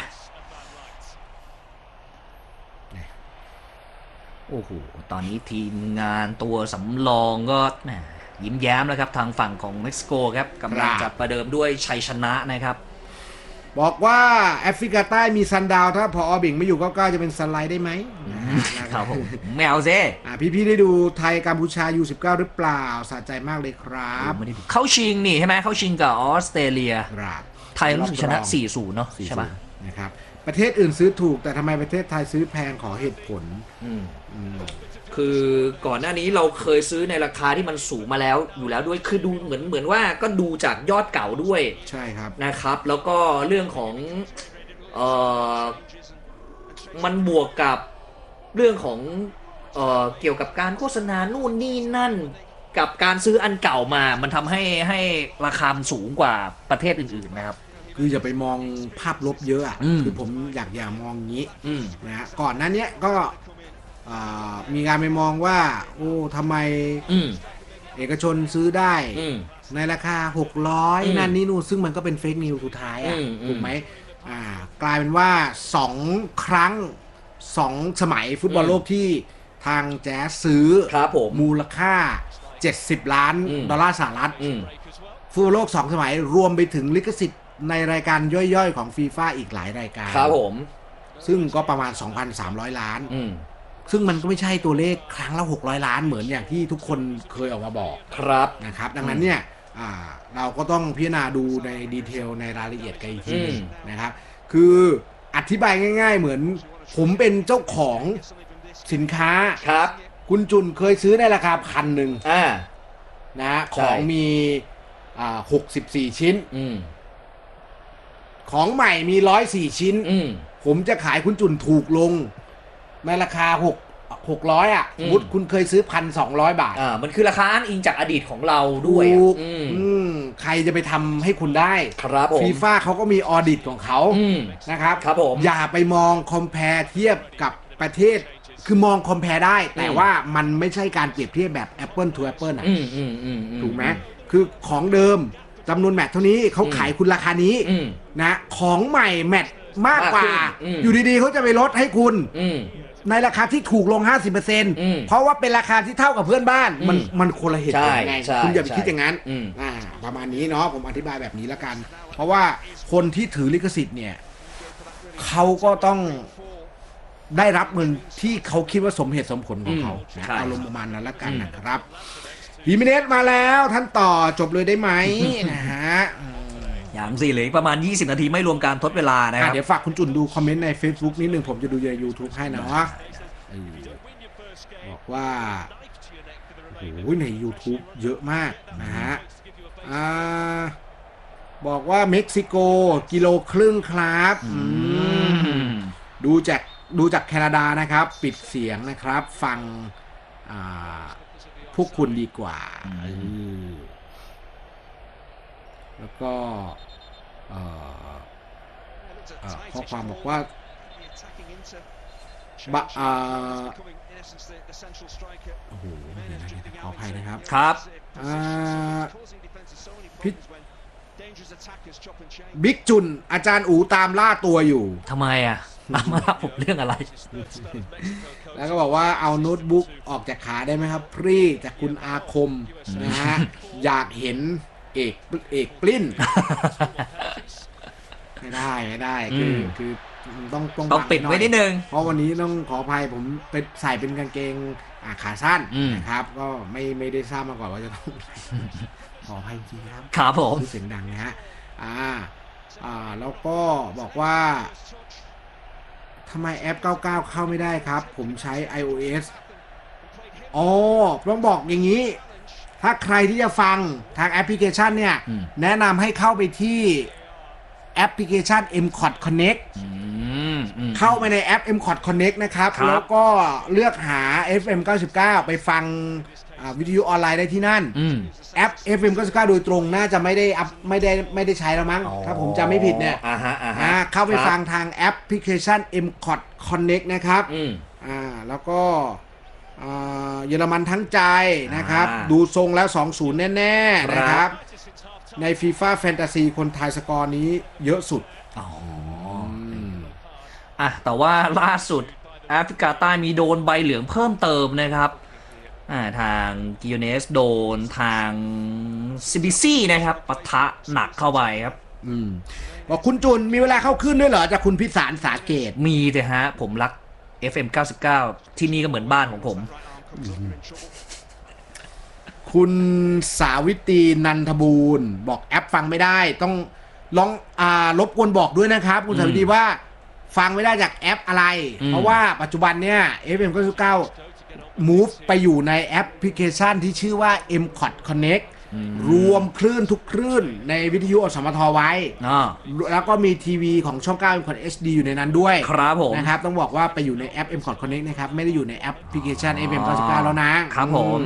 Speaker 1: โอ้โหตอนนี้ทีมงานตัวสำรองก็ยิ้มแย้มแล้วครับทางฝั่งของเม็กซิโกครับกำลังจะประเดิมด้วยชัยชนะนะครับ
Speaker 2: บอกว่าแอฟริกาใต้มีซันดาวถ้าพอบิ่งไม่อยู่ก็จะเป็นสไลด์ได้ไหม
Speaker 1: ครับผมไม่เอาซิ
Speaker 2: พี่ๆได้ดูไทยกัมพูชาU19หรือเปล่าสะใจมากเลยครับ
Speaker 1: เข้าชิงนี่ใช่ไหมเข้าชิงกับออสเตรเลียไทยรู้สึกชนะ 4-0 เนาะใช่ปะ
Speaker 2: นะครับประเทศอื่นซื้อถูกแต่ทำไมประเทศไทยซื้อแพงขอเหตุผล
Speaker 1: คือก่อนหน้านี้เราเคยซื้อในราคาที่มันสูงมาแล้วอยู่แล้วด้วยคือดูเหมือนว่าก็ดูจากยอดเก่าด้วย
Speaker 2: ใช่ครับ
Speaker 1: นะครับแล้วก็เรื่องของมันบวกกับเรื่องของเกี่ยวกับการโฆษณานู่นนี่นั่นกับการซื้ออันเก่ามามันทำให้ราคาสูงกว่าประเทศอื่นๆนะครับ
Speaker 2: คืออย่าไปมองภาพลบเยอะคือผมอยากมองงี้นะฮะก่อนหน้านี้ก็มีการไปมองว่าโอ้ทำไมเอกชนซื้อได้ในราคา600นั่นนี่นู่นซึ่งมันก็เป็นเฟกนิวส์สุดท้ายถูกไหมกลายเป็นว่า2ครั้ง2สมัยฟุตบอลโลกที่ทางแจ๊สซื้อมูลค่า$70 ล้านสหรัฐฟุตบอลโลก2สมัยรวมไปถึงลิขสิทธิ์ในรายการย่อยๆของฟีฟ่าอีกหลายรายการ
Speaker 1: ครับผม
Speaker 2: ซึ่งก็ประมาณ 2,300 ล้านซึ่งมันก็ไม่ใช่ตัวเลขครั้งละ600 ล้านเหมือนอย่างที่ทุกคนเคยออกมาบอก
Speaker 1: ครับ
Speaker 2: นะครับดังนั้นเนี่ยเราก็ต้องพิจารณาดูในดีเทลในรายละเอียดกันอีกทีนึงนะครับคืออธิบายง่ายๆเหมือนผมเป็นเจ้าของสินค้า
Speaker 1: ครับ
Speaker 2: คุณจุนเคยซื้อในราคา1,000นะของมี64 ชิ้นของใหม่มี104 ชิ้นผมจะขายคุณจุนถูกลงในราคา600สมมติคุณเคยซื้อ1,200 บาท
Speaker 1: มันคือราคาอ้างอิงจากอดีตของเราด้วย
Speaker 2: ใครจะไปทำให้คุณได้
Speaker 1: ครับผม
Speaker 2: ฟีฟ่าเขาก็มีออดิตของเขานะครับ
Speaker 1: ครับผม
Speaker 2: อย่าไปมองคอมแพร์เทียบกับประเทศคือมองคอมแพร์ได้แต่ว่ามันไม่ใช่การเปรียบเทียบแบบ Apple to Apple นะถูกไหมคือของเดิมจำนวนแมตช์เท่านี้เขาขายคุณราคานี้นะของใหม่แมตช์มากกว่าอยู่ดีๆเขาจะไปลดให้คุณในราคาที่ถูกลง 50% เพราะว่าเป็นราคาที่เท่ากับเพื่อนบ้านมันคนละเหตุผลไงคุณอย่าไปคิดอย่างนั้นประมาณนี้เนาะผมอธิบายแบบนี้แล้วกันเพราะว่าคนที่ถือลิขสิทธิ์เนี่ยเขาก็ต้องได้รับเงินที่เขาคิดว่าสมเหตุสมผลของเขาอารมณ์ประมาณนั้นแล้วกันนะครับฮิเมเนสมาแล้วท่านต่อจบเลยได้ไหมนะฮะ
Speaker 1: อย่างสี่เหลือประมาณ20 นาทีไม่รวมการทดเวลานะครับ
Speaker 2: เดี๋ยวฝากคุณจุนดูคอมเมนต์ใน Facebook นิดนึงผมจะดูใน YouTube ให้นะว่าบอกว่าโอ้โหใน YouTube เยอะมากนะฮะบอกว่าเม็กซิโกกิโลครึ่งครับดูจากแคนาดานะครับปิดเสียงนะครับฟังพวกคุณดีกว่าแล้วก็ข้อความบอกว่าโอ้โหขออภัยนะครับ
Speaker 1: ครับ
Speaker 2: บิ๊กจุนอาจารย์อูตามล่าตัวอยู่
Speaker 1: ทำไมอ่ะตามมารับผมเรื่องอะไร
Speaker 2: แล้วก็บอกว่าเอาโน้ตบุ๊กออกจากขาได้ไหมครับพรี่จากคุณอาคมนะฮะ อยากเห็นเอกปลิ้น ไม่ได้คือ
Speaker 1: ต้องปิดไว้นิดนึง
Speaker 2: เพราะวันนี้ต้องขออภัยผมเป็นใส่เป็นกางเกงขาสั้นนะครับก็ไม่ได้ทราบมาก่อนว่าจะต้องขออภัยจริงครับ
Speaker 1: ครับผม
Speaker 2: เสียงดังนะฮะแล้วก็บอกว่าทำไมแอป99เข้าไม่ได้ครับผมใช้ iOS ต้องบอกอย่างนี้ถ้าใครที่จะฟังทางแอปพลิเคชันเนี่ยแนะนำให้เข้าไปที่แอปพลิเคชัน MCOT Connect เข้าไปในแอป MCOT Connect นะครับแล้วก็เลือกหา FM 99ไปฟังวิทยุออนไลน์ได้ที่นั่นแอป FM 99โดยตรงน่าจะไม่ได้ใช้แล้วมั้งถ้าผมจำไม่ผิดเนี่ยเข้าไปฟังทางแอปพลิเคชัน MCOT Connect นะครับแล้วก็เยอรมันทั้งใจนะครับดูทรงแล้ว 2-0 แน่ๆนะครับใน FIFA Fantasy คนไทยสกอร์นี้เยอะสุด
Speaker 1: แต่ว่าล่าสุดแอฟริกาใต้มีโดนใบเหลืองเพิ่มเติมนะครับทางกิโอเนสโดนทางซิบิซี่นะครับปะทะหนักเข้าไปครับ
Speaker 2: บอกคุณจุนมีเวลาเข้าขึ้นด้วยเหรอจากคุณพิสารสาเกต
Speaker 1: มีแต่ฮะผมรัก FM 99ที่นี่ก็เหมือนบ้านของผม
Speaker 2: คุณสาวิตรีนันทบูรณ์บอกแอปฟังไม่ได้ต้องลองรบกวนบอกด้วยนะครับคุณสาวิตรีว่าฟังไม่ได้จากแอปอะไรเพราะว่าปัจจุบันเนี่ย FM 99 move ไปอยู่ในแอปพลิเคชันที่ชื่อว่า MCOT Connect รวมคลื่นทุกคลื่นในวิทยุอสมทไว้แล้วก็มีทีวีของช่อง9 MCOT HD อยู่ในนั้นด้วย
Speaker 1: ครับผม
Speaker 2: นะครับต้องบอกว่าไปอยู่ในแอป MCOT Connect นะครับไม่ได้อยู่ในแอปพลิเคชัน FM 99แล้วนะครับ
Speaker 1: ผม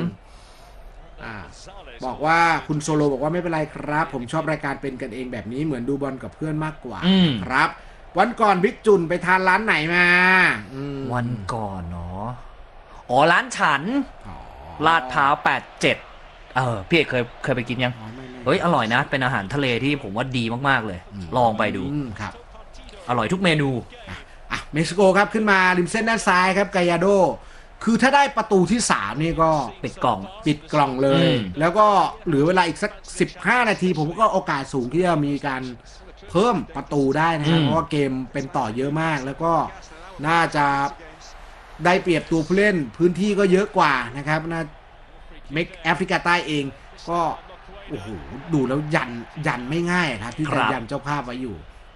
Speaker 2: บอกว่าคุณโซโลบอกว่าไม่เป็นไรครับผมชอบรายการเป็นกันเองแบบนี้เหมือนดูบอลกับเพื่อนมากกว่าครับวันก่อนบิ๊กจุนไปทานร้านไหนมา
Speaker 1: วันก่อนเนาะร้านฉันลาดพร้าว87พี่เอกเคยไปกินยังเฮ้ยอร่อยนะเป็นอาหารทะเลที่ผมว่าดีมากๆเลยลองไปดู
Speaker 2: ครับ
Speaker 1: อร่อยทุกเมนู
Speaker 2: เม็กซิโกครับขึ้นมาริมเส้นด้านซ้ายครับกายาโดคือถ้าได้ประตูที่3นี่ก็
Speaker 1: ปิดกล่อง
Speaker 2: เลยแล้วก็เหลือเวลาอีกสัก15นาทีผมก็โอกาสสูงที่จะมีการเพิ่มประตูได้นะครับเพราะว่าเกมเป็นต่อเยอะมากแล้วก็น่าจะได้เปรียบตัวผู้เล่นพื้นที่ก็เยอะกว่านะครับนะเม็กแอฟริกาใต้เองก็โอ้โหดูแล้วยันไม่ง่ายครับที่จะยันเจ้าภาพไว้อยู่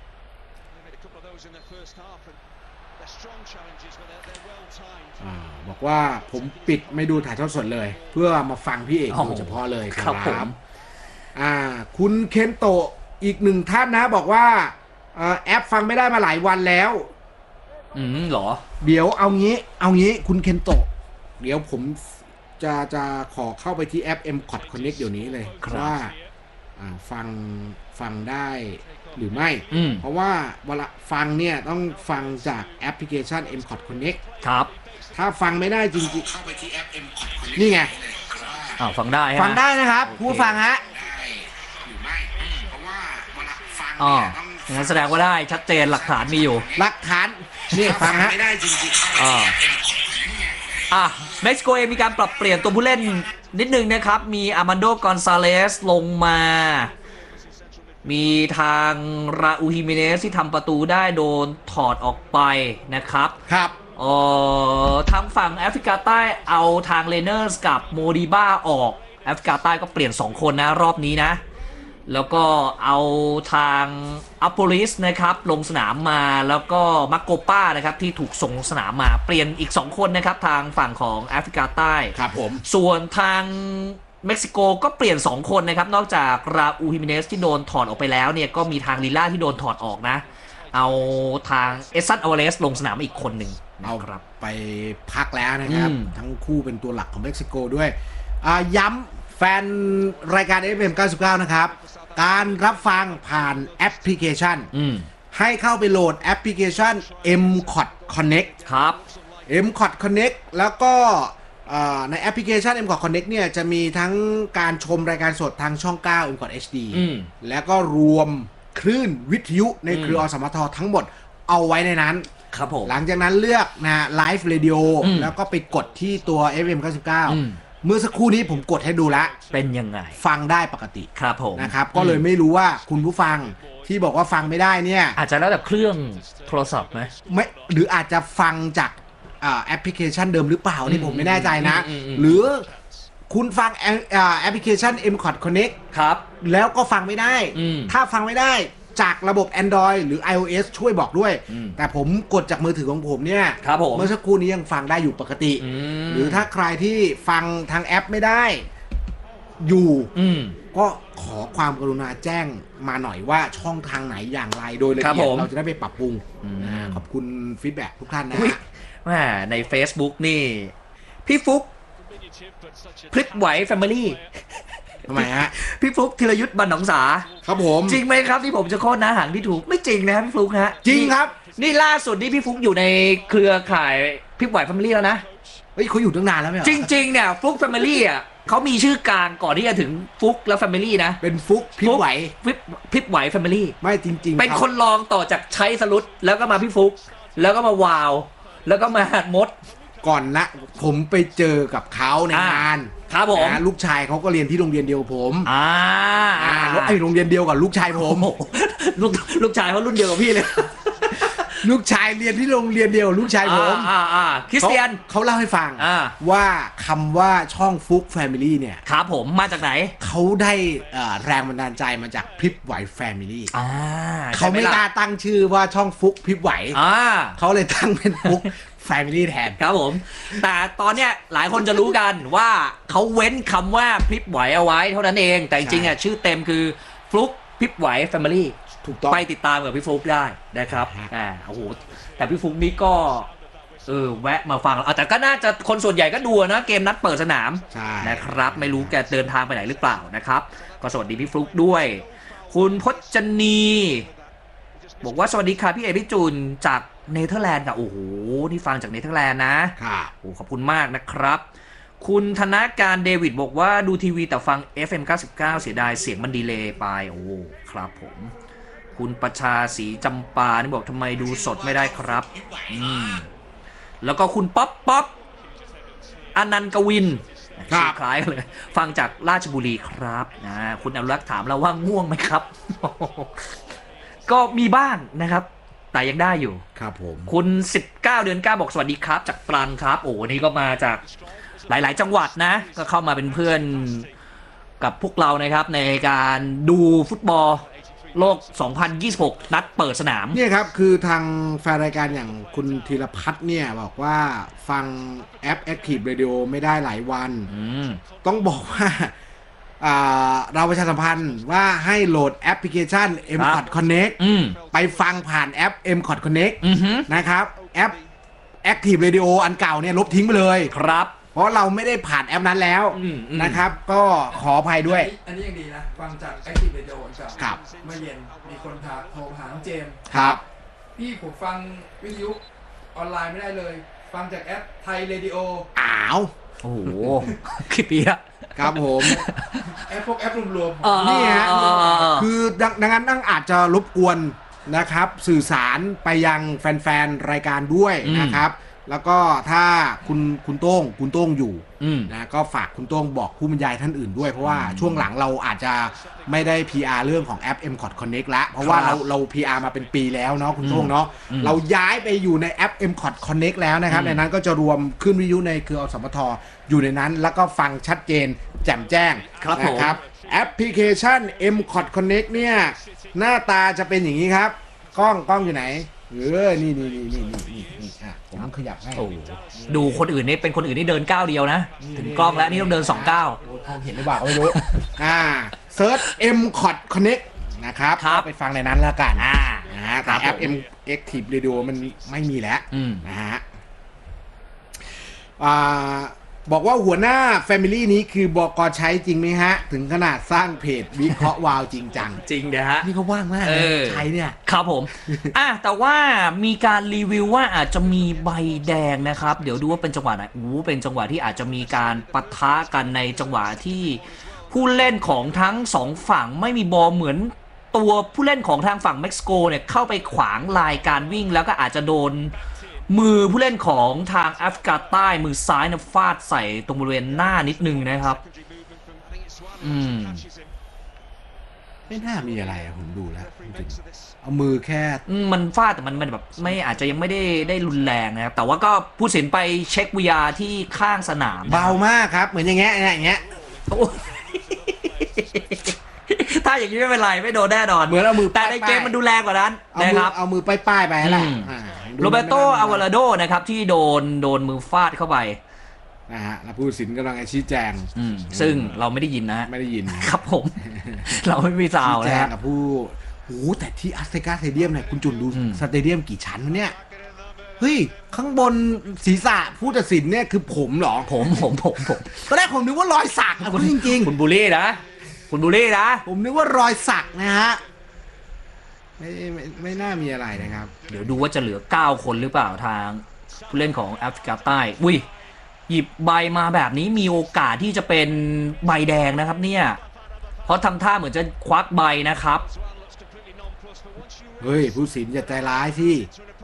Speaker 2: บอกว่าผมปิดไม่ดูถ่ายทอดสดเลยเพื่อมาฟังพี่เอกโดยเฉพาะเลยครับคุณเคนโตะอีกหนึ่งท่านนะบอกว่าแอปฟังไม่ได้มาหลายวันแล้ว
Speaker 1: หรอ
Speaker 2: เดี๋ยวเอางี้คุณเคนโตะเดี๋ยวผมจะขอเข้าไปที่แอป MCOT Connect เดี๋ยวนี้เลยว่าฟังได้หรือไม่เพราะว่าเวลาฟังเนี่ยต้องฟังจากแอปพลิเคชัน MCOT Connect
Speaker 1: ครับ
Speaker 2: ถ้าฟังไม่ได้จริงๆเข้าไปที่แอป MCOT Connect นี่ไง
Speaker 1: ฟังได้
Speaker 2: นะครับผู้ฟังฮะ
Speaker 1: งั้นแสดงว่าได้ชัดเจนหลักฐานมีอยู่
Speaker 2: หลักฐานนี่ฟังฮะ
Speaker 1: ไม่ได้จริงๆเม็กซิโกเองมีการปรับเปลี่ยนตัวผู้เล่นนิดนึงนะครับมีอาร์มันโดกอนซาเลสลงมามีทางราอูฮิเมเนสที่ทำประตูได้โดนถอดออกไปนะครับทางฝั่งแอฟริกาใต้เอาทางเลเนอร์สกับโมดิบ้าออกแอฟริกาใต้ก็เปลี่ยน2คนนะรอบนี้นะแล้วก็เอาทางอัปโปลิสนะครับลงสนามมาแล้วก็มาโกป้านะครับที่ถูกส่งสนามมาเปลี่ยนอีก2คนนะครับทางฝั่งของแอฟริกาใต้
Speaker 2: ครับผม
Speaker 1: ส่วนทางเม็กซิโกก็เปลี่ยน2คนนะครับนอกจากราอูฮิเมเนสที่โดนถอดออกไปแล้วเนี่ยก็มีทางลิล่าที่โดนถอดออกนะเอาทางเอซันอเวเรสลงสนามอีกคนหนึ่ง
Speaker 2: เอาครับไปพักแล้วนะครับทั้งคู่เป็นตัวหลักของเม็กซิโกด้วยย้ำแฟนรายการ FM 99นะครับการรับฟังผ่านแอปพลิเคชันให้เข้าไปโหลดแอปพลิเคชัน MCOT Connect
Speaker 1: ครับ
Speaker 2: MCOT Connect แล้วก็ในแอปพลิเคชัน M-KOT Connect เนี่ยจะมีทั้งการชมรายการสดทางช่อง 9 M-KOT HD แล้วก็รวมคลื่นวิทยุในเครืออสมททั้งหมดเอาไว้ในนั้น
Speaker 1: ครับผม
Speaker 2: หลังจากนั้นเลือกนะไลฟ์เรดิโอแล้วก็ไปกดที่ตัว FM 99เมื่อสักครู่นี้ผมกดให้ดูละ
Speaker 1: เป็นยังไง
Speaker 2: ฟังได้ปกติ
Speaker 1: ครับผม
Speaker 2: นะครับก็เลยไม่รู้ว่าคุณผู้ฟังที่บอกว่าฟังไม่ได้เนี่ย
Speaker 1: อาจจะแล้วแต่เครื่องโทรศัพท์ไหม
Speaker 2: ไม่หรืออาจจะฟังจากแอปพลิเคชันเดิมหรือเปล่านี่ผมไม่แน่ใจนะหรือคุณฟังแอปพลิเคชัน M-KOT Connect
Speaker 1: ครับ
Speaker 2: แล้วก็ฟังไม่ได้ถ้าฟังไม่ได้จากระบบ Android หรือ iOS ช่วยบอกด้วยแต่ผมกดจากมือถือของผมเนี่ยเมื่อสักครู่นี้ยังฟังได้อยู่ปกติหรือถ้าใครที่ฟังทางแอปไม่ได้อยู่ก็ขอความกรุณาแจ้งมาหน่อยว่าช่องทางไหนอย่างไรโดยละเอียดเราจะได้ไปปรับปรุงขอบคุณฟีดแบ็กทุกท่านนะ
Speaker 1: ใน Facebook นี่พี่ฟุกคลิปไหวแฟมิลี่
Speaker 2: ทำไมฮะ
Speaker 1: พี่ฟลุ๊กธีรยุทธ์บรรณองศา
Speaker 2: ครับผม
Speaker 1: จริงไหมครับที่ผมจะโค่นนะหางที่ถูกไม่จริงนะพี่ฟลุ๊กฮะ
Speaker 2: จริงครับ
Speaker 1: นี่ล่าสุดนี่พี่ฟลุ๊กอยู่ในเครือข่ายพี่ไหวแฟมิลี่แล้วนะ
Speaker 2: เฮ้ยเขาอยู่ตั้งนานแล้วไหม
Speaker 1: จริงๆเนี่ยฟลุ๊กแฟมิลี่อ่ะเขามีชื่อกลางก่อนที่จะถึงฟลุ๊กแล้วแฟมิลี่นะ
Speaker 2: เป็นฟลุ๊กพี่ไหว
Speaker 1: พี่ไหวแฟมิลี่
Speaker 2: ไม่จริง
Speaker 1: ๆเป็นคนรองต่อจากใช้สลุดแล้วก็มาพี่ฟลุ๊กแล้วก็มาวาวแล้วก็มาหัดมด
Speaker 2: ก่อนนะผมไปเจอกับเขาในงาน
Speaker 1: ครับผม
Speaker 2: ลูกชายเขาก็เรียนที่โรงเรียนเดียวผมแล้วไอ้โรงเรียนเดียวกับลูกชายผม
Speaker 1: ลูกชายเขารุ่นเดียวกับพี่เลย
Speaker 2: ลูกชายเรียนที่โรงเรียนเดียวลูกชายผม
Speaker 1: คริสเตียน
Speaker 2: เขาเล่าให้ฟังว่าคำว่าช่องฟุกแฟมิลี่เนี่ย
Speaker 1: ครับผมมาจากไหน
Speaker 2: เขาได้แรงบันดาลใจมาจากพริบไหวแฟมิลี่เขาไม่กล้าตั้งชื่อว่าช่องฟุกพริบไหวเขาเลยตั้งเป็นฟุกFamily แทน
Speaker 1: ครับผมแต่ตอนเนี้ยหลายคนจะรู้กันว่าเขาเว้นคำว่าพริบไหวเอาไว้เท่านั้นเองแต่จริงๆอ่ะชื่อเต็มคือฟลุ๊กพริบไหว Family
Speaker 2: ถูกต้อง
Speaker 1: ไปติดตามกับพี่ฟลุ๊กได้นะครับโอ้โหแต่พี่ฟลุ๊กนี่ก็แวะมาฟังแต่ก็น่าจะคนส่วนใหญ่ก็ดูนะเกมนัดเปิดสนามนะครับไม่รู้แกเดินทางไปไหนหรือเปล่านะครับก็สวัสดีพี่ฟลุ๊กด้วยคุณพจนีบอกว่าสวัสดีค่ะพี่เอพี่จูนจากเนเธอร์แลนด์ค่ะโอ้โหนี่ฟังจากเนเธอร์แลนด์นะโอ้ขอบคุณมากนะครับคุณธนาการเดวิดบอกว่าดูทีวีแต่ฟัง FM 99เสียดายเสียงมันดีเลย์ไปโอ้ครับผมคุณประชาศรีจำปานี่บอกทำไมดูสดไม่ได้ครับแล้วก็คุณป๊อปอนันต์กวินชื่อคล้ายเลยฟังจากราชบุรีครับคุณอนุรักษ์ถามเราว่าง่วงไหมครับก็มีบ้างนะครับแต่ยังได้อยู่
Speaker 2: ครับผม
Speaker 1: คุณ19เดือน9บอกสวัสดีครับจากตรังครับโอ้นี่ก็มาจากหลายๆจังหวัดนะก็เข้ามาเป็นเพื่อนกับพวกเรานะครับในการดูฟุตบอลโลก2026นัดเปิดสนาม
Speaker 2: เนี่ยครับคือทางแฟนรายการอย่างคุณธีรพัฒน์เนี่ยบอกว่าฟังแอป Active Radio ไม่ได้หลายวันต้องบอกว่าเราประชาสัมพันธ์ว่าให้โหลดแอปพลิเคชัน M-KOT Connect ไปฟังผ่านแอป M-KOT Connect นะครับแอป Active Radio อันเก่าเนี่ยลบทิ้งไปเลย
Speaker 1: ครับ
Speaker 2: เพราะเราไม่ได้ผ่านแอปนั้นแล้วนะครับก็ขออภัยด้วย
Speaker 3: อันนี้ยังดีนะฟังจาก Active Radio อันเก่า
Speaker 2: ครับ
Speaker 3: เมื่อเย็นมีคนโทรหาน้องเจมส์
Speaker 2: ครับ
Speaker 3: พี่ผมฟังวิทยุออนไลน์ไม่ได้เลยฟังจากแอปไทยเรดิโอ
Speaker 1: โอ้โหกี่ปีอะ
Speaker 2: ครับผม
Speaker 3: แอปรวมๆ
Speaker 2: นี่ฮะคือดังนั้นต้องอาจจะรบกวนนะครับสื่อสารไปยังแฟนๆรายการด้วยนะครับแล้วก็ถ้าคุณโต้งอยู่นะก็ฝากคุณโต้งบอกผู้บรรยายท่านอื่นด้วยเพราะว่าช่วงหลังเราอาจจะไม่ได้ PR เรื่องของแอป M-KOT Connect ละเพราะว่าเรา PR มาเป็นปีแล้วเนาะคุณโต้งเนาะเราย้ายไปอยู่ในแอป M-KOT Connect แล้วนะครับในนั้นก็จะรวมขึ้นวิทยุในเครืออสมทอยู่ในนั้นแล้วก็ฟังชัดเจนแจ่มแจ้งนะครับแอปพลิเคชัน M-KOT Connect เนี่ยหน้าตาจะเป็นอย่างนี้ครับกล้องอยู่ไหนนี่ผมขยับให้
Speaker 1: ดูคนอื่นนี่เป็นคนอื่นนี่เดินก้าวเดียวนะถึงกล้องแล้วนี่ต้องเดิน2ก้าว
Speaker 2: เห็นหรือเปล่าไม่รู้เซิร์ช M-KOT Connect นะครับไปฟังในนั้นแล้วกันแต่แอป M-Active Radio มันไม่มีแล้วนะฮะบอกว่าหัวหน้า Family นี้คือบก.ใช้จริงไหมฮะถึงขนาดสร้างเพจวิเคราะห์วาวจริงจัง
Speaker 1: จริงนะฮะ
Speaker 2: นี่เขาว่างมากนะใช้เนี่ย
Speaker 1: ครับผม แต่ว่ามีการรีวิวว่าอาจจะมีใบแดงนะครับ เดี๋ยวดูว่าเป็นจังหวะไหนเป็นจังหวะที่อาจจะมีการปะทะกันในจังหวะที่ผู้เล่นของทั้งสองฝั่งไม่มีบอลเหมือนตัวผู้เล่นของทางฝั่งเม็กซิโกเนี่ยเข้าไปขวางลายการวิ่งแล้วก็อาจจะโดนมือผู้เล่นของทางแอฟริกาใต้มือซ้ายนะฟาดใส่ตรงบริเวณหน้านิดนึงนะครับ
Speaker 2: ไม่น่ามีอะไรผมดูแล้วเอามือแค่
Speaker 1: มันฟาดแต่มันแบบไม่อาจจะยังไม่ได้รุนแรงนะครับแต่ว่าก็ผู้สินไปเช็ค VR ที่ข้างสนาม
Speaker 2: เบามากครับเหมือนอย่างเงี้ย
Speaker 1: ถ้าอย่างนี้ไม่เป็นไรไม่โดนแน่นอน
Speaker 2: เหมือนเอามือ
Speaker 1: แต่ในเกมมันดูแรงกว่านั้นนะครับ
Speaker 2: เอามือป้ายไปแหละ
Speaker 1: โรเบโต อาวาลาโดนะครับที่โดนมือฟาดเข้าไป
Speaker 2: นะฮะแล้วผู้สินกำลังชี้แจง
Speaker 1: ซึ่งเราไม่ได้ยินนะ
Speaker 2: ไม่ได้ยิน
Speaker 1: ครับผม เราไม่มีซาว
Speaker 2: แจงกับผู้แต่ที่อัสเซกาสเตเดียมเนี่ยคุณจุนดูสเตเดียมกี่ชั้นเนี่ยเฮ้ยข้างบนศีรษะผู้ตัดสินเนี่ยคือผมเหรอ
Speaker 1: ผม
Speaker 2: ตอนแรกผมนึกว่ารอยสักคุณจริง
Speaker 1: ๆคุณบูลลี่นะ
Speaker 2: ผมนึกว่ารอยสักนะฮะไม่น่ามีอะไรนะครับ
Speaker 1: เดี๋ยวดูว่าจะเหลือ9คนหรือเปล่าทางผู้เล่นของแอฟริกาใต้หยิบใบมาแบบนี้มีโอกาสที่จะเป็นใบแดงนะครับเนี่ยเพราะทำท่าเหมือนจะควักใบนะครับ
Speaker 2: เฮ้ยผู้สินอย่าใจร้ายที่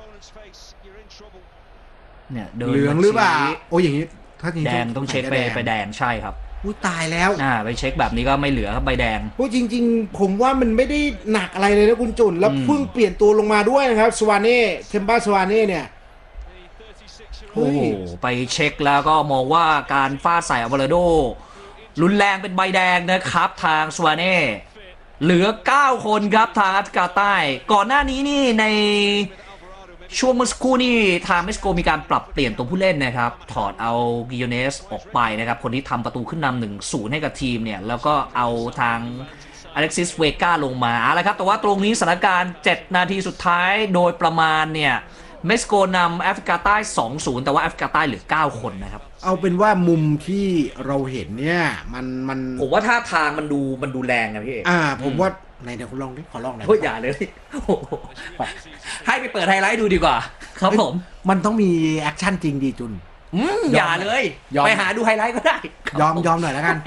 Speaker 1: เนี่ย
Speaker 2: เหลืองหรือเปล่าโอ้ยอย่างนี้ถ้า
Speaker 1: แดงต้องเช็คไปแดงใช่ครับ
Speaker 2: ตายแล้ว
Speaker 1: ไปเช็คแบบนี้ก็ไม่เหลือครับใบแดง
Speaker 2: จริงๆผมว่ามันไม่ได้หนักอะไรเลยนะคุณจุนแล้วเพิ่งเปลี่ยนตัวลงมาด้วยนะครับสวาเน่เทมบ้าสวาเน่เนี่ย
Speaker 1: โอ้ไปเช็คแล้วก็มองว่าการฟาดใส่อวาลาโดรุนแรงเป็นใบแดงนะครับทางสวาเน่เหลือ9คนครับทางแอฟริกาใต้ก่อนหน้านี้นี่ในช่วงเมื่อสักครู่นี่ทางเม็กซิโกมีการปรับเปลี่ยนตัวผู้เล่นนะครับถอดเอากิโยเนสออกไปนะครับคนที่ทำประตูขึ้นนำ 1-0 ให้กับทีมเนี่ยแล้วก็เอาทางอเล็กซิสเวก้าลงมาแล้วครับแต่ว่าตรงนี้สถานการณ์7นาทีสุดท้ายโดยประมาณเนี่ยเม็กซิโกนำแอฟริกาใต้ 2-0 แต่ว่าแอฟริกาใต้เหลือ9คนนะครับ
Speaker 2: เอาเป็นว่ามุมที่เราเห็นเนี่ยมัน
Speaker 1: ผมว่าท่าทางมันดูแรงนะพี่
Speaker 2: ผมว่าไหนเดี๋ยวคุณลองดิขอลองหน่อย
Speaker 1: อย่าเลยให้ไปเปิดไฮไลท์ดูดีกว่าครับผม
Speaker 2: มันต้องมีแอคชั่นจริงดีจุน
Speaker 1: อย่าเลยไปหาดูไฮไลท์ก็ได้
Speaker 2: ยอมหน่อยแล้วกัน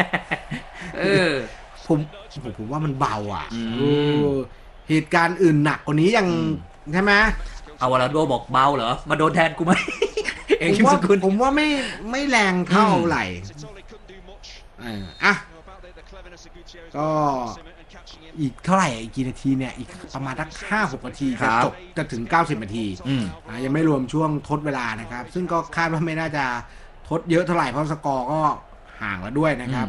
Speaker 2: ผมว่ามันเบาเหตุการณ์อื่นหนักกว่านี้ยังใช่ไหม
Speaker 1: เอาวาลาโดบอกเบาเหรอมาโดนแทนกูไหม
Speaker 2: ผมว่าไม่แรงเท่าไหร่ก็อีกเท่าไหร่อีกกี่นาทีเนี่ยอีกประมาณสัก 5-6 นาทีจะถึง90 นาทียังไม่รวมช่วงทดเวลานะครับซึ่งก็คาดว่าไม่น่าจะทดเยอะเท่าไหร่เพราะสกอร์ก็ห่างแล้วด้วยนะครับ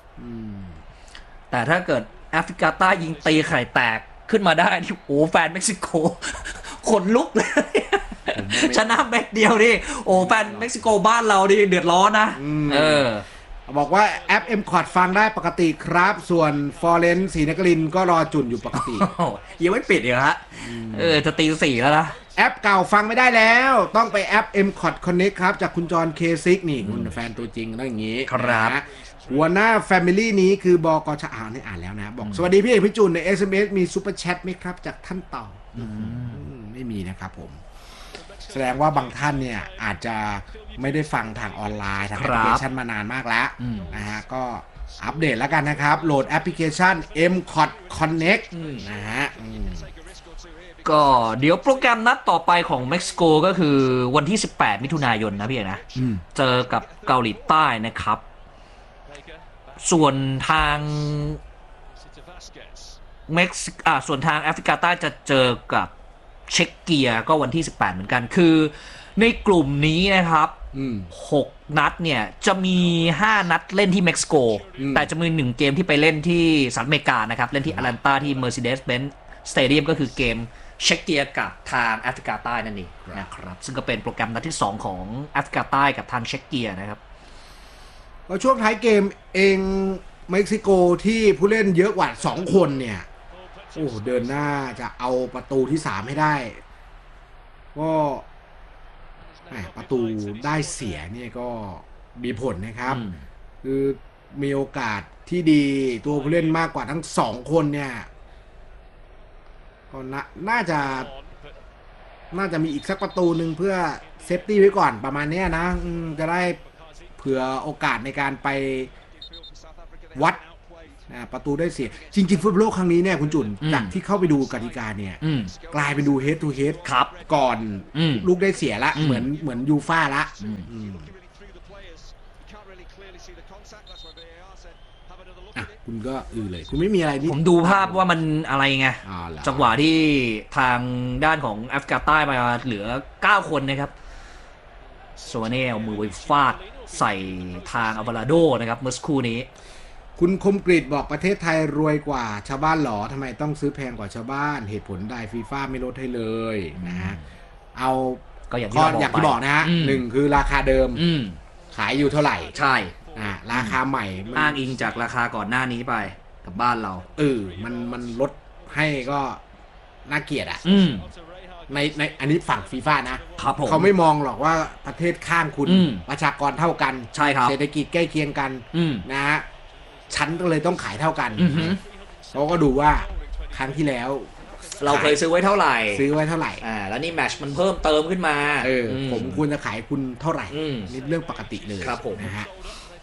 Speaker 1: แต่ถ้าเกิดแอฟริกาใต้ยิงตีไข่แตกขึ้นมาได้ที่แฟนเม็กซิโกขนลุกเลยชนะแม็กเดียวนี่แฟนเม็กซิโกบ้านเราดิเดือดร้อนนะ
Speaker 2: บอกว่าแอป M-Cod ฟังได้ปกติครับส่วนฟอเรนซ์ศรีนครินทร์ก็รอจุนอยู่ปกติ
Speaker 1: ยังไม่ปิดอีกฮะจะตี 4แล้วนะ
Speaker 2: แอปเก่าฟังไม่ได้แล้วต้องไปแอป M-Cod Connect ครับจากคุณจอห์นเคซิกนี่คุณแฟนตัวจริงต้องอย่างนี้
Speaker 1: ครับ
Speaker 2: หัวหน้า Family นี้คือบก.ช.นี่อ่านแล้วนะบอกสวัสดีพี่เอกพี่จุนใน SMS มีซุปเปอร์แชทไหมครับจากท่านต่อไม่มีนะครับผมแสดงว่าบางท่านเนี่ยอาจจะไม่ได้ฟังทางออนไลน์ทางแอปพลิเคชันมานานมากแล้วนะฮะก็อัปเดตแล้วกันนะครับโหลดแอปพลิเคชัน M-Cod Connect นะฮะ
Speaker 1: ก็เดี๋ยวโปรแกรมนัดต่อไปของเม็กซิโกก็คือวันที่18มิถุนายนนะพี่นะเจอกับเกาหลีใต้นะครับส่วนทางส่วนทางแอฟริกาใต้จะเจอกับเช็กเกียก็วันที่18เหมือนกันคือในกลุ่มนี้นะครับ6นัดเนี่ยจะมี5นัดเล่นที่เม็กซิโกแต่จะมี1เกมที่ไปเล่นที่สหรัฐอเมริกานะครับเล่นที่อารันตาที่ Mercedes-Benz Stadium ก็คือเกมเช็กเกียกับทางแอฟริกาใต้นั่นเองนะครับซึ่งก็เป็นโปรแกรมนัดที่2ของแอฟริกาใต้กับทางเช็กเกียนะครับ
Speaker 2: ช่วงท้ายเกมเองเม็กซิโกที่ผู้เล่นเยอะกว่า2คนเนี่ยเดินหน้าจะเอาประตูที่3ให้ได้ก็ประตูได้เสียเนี่ยก็มีผลนะครับคือมีโอกาสที่ดีตัวผู้เล่นมากกว่าทั้ง2คนเนี่ยก็น่าจะมีอีกสักประตูหนึ่งเพื่อเซฟตี้ไว้ก่อนประมาณนี้นะจะได้เผื่อโอกาสในการไปวัดประตูได้เสียจริงๆฟุตบอลโลกครั้งนี้เนี่ยคุณจุนจากที่เข้าไปดูกติกาเนี่ยกลายเป็นดูเฮดทูเฮด
Speaker 1: ครับ
Speaker 2: ก่อนลูกได้เสียละเหมือนยูฟ่าละคุณก็เลยคุณไม่มีอะไรที่
Speaker 1: ผมดูภาพว่ามันอะไรไงจังหวะที่ทางด้านของแอฟริกาใต้มาเหลือ9คนนะครับโซเน่เอามือไปฟาดใส่ทางอัลวาราโดนะครับเมื่อสักครู่นี้
Speaker 2: คุณคมกริตบอกประเทศไทยรวยกว่าชาวบ้านหรอทำไมต้องซื้อแพงกว่าชาวบ้านเหตุผลใดฟีฟ่าไม่ลดให้เลยนะฮะเอา
Speaker 1: ก็อย่างที่
Speaker 2: บอกนะฮะหนึ่งคือราคาเดิมขายอยู่เท่าไหร่
Speaker 1: ใช่
Speaker 2: ราคาใหม่
Speaker 1: อ้างอิงจากราคาก่อนหน้านี้ไปกับบ้านเรา
Speaker 2: มันลดให้ก็น่าเกลียดในอันนี้ฝั่งฟีฟ่านะครับเขาไม่มองหรอกว่าประเทศข้างคุณประชากรเท่ากัน
Speaker 1: ใช่ครับ
Speaker 2: เศรษฐกิจใกล้เคียงกันนะฮะฉันก็เลยต้องขายเท่ากันเขาก็ดูว่าครั้งที่แล้ว
Speaker 1: เราเคยซื้อไว้เท่าไหร่
Speaker 2: แล้ว
Speaker 1: นี่แมตช์มันเพิ่มเติมขึ้นมา
Speaker 2: ผมควรจะขายคุณเท่าไหร่นี่เรื่องปกติเลย
Speaker 1: ครับผม
Speaker 2: นะฮะ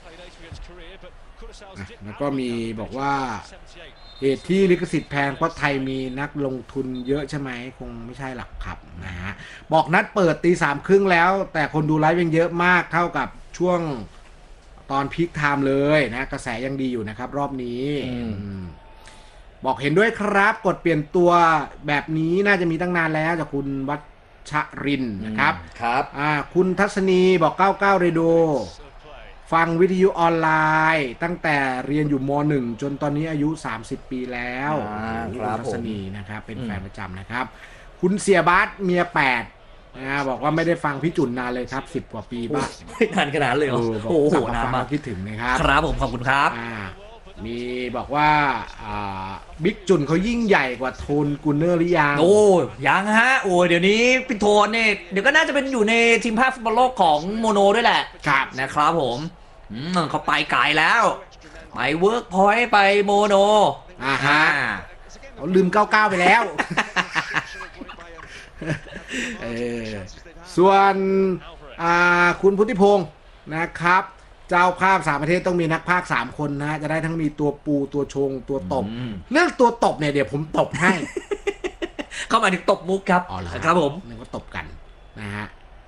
Speaker 2: แล้วก็มีบอกว่าเหตุที่ลิขสิทธิ์แพงเพราะไทยมีนักลงทุนเยอะใช่ไหมคงไม่ใช่หรอกครับนะฮะบอกนัดเปิด 3:30 แล้วแต่คนดูไลฟ์ยังเยอะมากเท่ากับช่วงตอนพีคไทม์เลยนะกระแสยังดีอยู่นะครับรอบนี้บอกเห็นด้วยครับกดเปลี่ยนตัวแบบนี้น่าจะมีตั้งนานแล้วจากคุณวัชรินนะครับคุณทัศนีบอก99เรโดฟังวิทยุออนไลน์ตั้งแต่เรียนอยู่ม.1 จนตอนนี้อายุ30ปีแล้วคุณทัศนีนะครับเป็นแฟนประจำนะครับคุณเสียบัสเมีย8บอกว่าไม่ได้ฟังพี่จุนนานเลยครับ10กว่าปีบ้าง
Speaker 1: นานขนาดเลยโอ้โหนานมาก
Speaker 2: คิดถึงนะครับ
Speaker 1: ครับผมขอบคุณครับ
Speaker 2: มีบอกว่าบิ๊กจุนเขายิ่งใหญ่กว่าโทนกูเนอร์หรือยัง
Speaker 1: ยังฮะเดี๋ยวนี้พี่โทนเนี่ยเดี๋ยวก็น่าจะเป็นอยู่ในทีมภาคฟุตบอลโลกของโมโนด้วยแหละ
Speaker 2: ครับ
Speaker 1: นะครับผมเขาไปไกลแล้วไปเวิร์กพอยต์ไปโมโน
Speaker 2: เขาลืม99ไปแล้วส่วนคุณพุทธิพงศ์นะครับเจ้าภาพ3ประเทศต้องมีนักพากย์3คนนะจะได้ทั้งมีตัวปูตัวชงตัวตบเรื่องตัวตบเนี่ยเดี๋ยวผมตบให้
Speaker 1: เข้ามาถึงตบมุกครับครับผม
Speaker 2: นึกว่าตบกันนะฮะ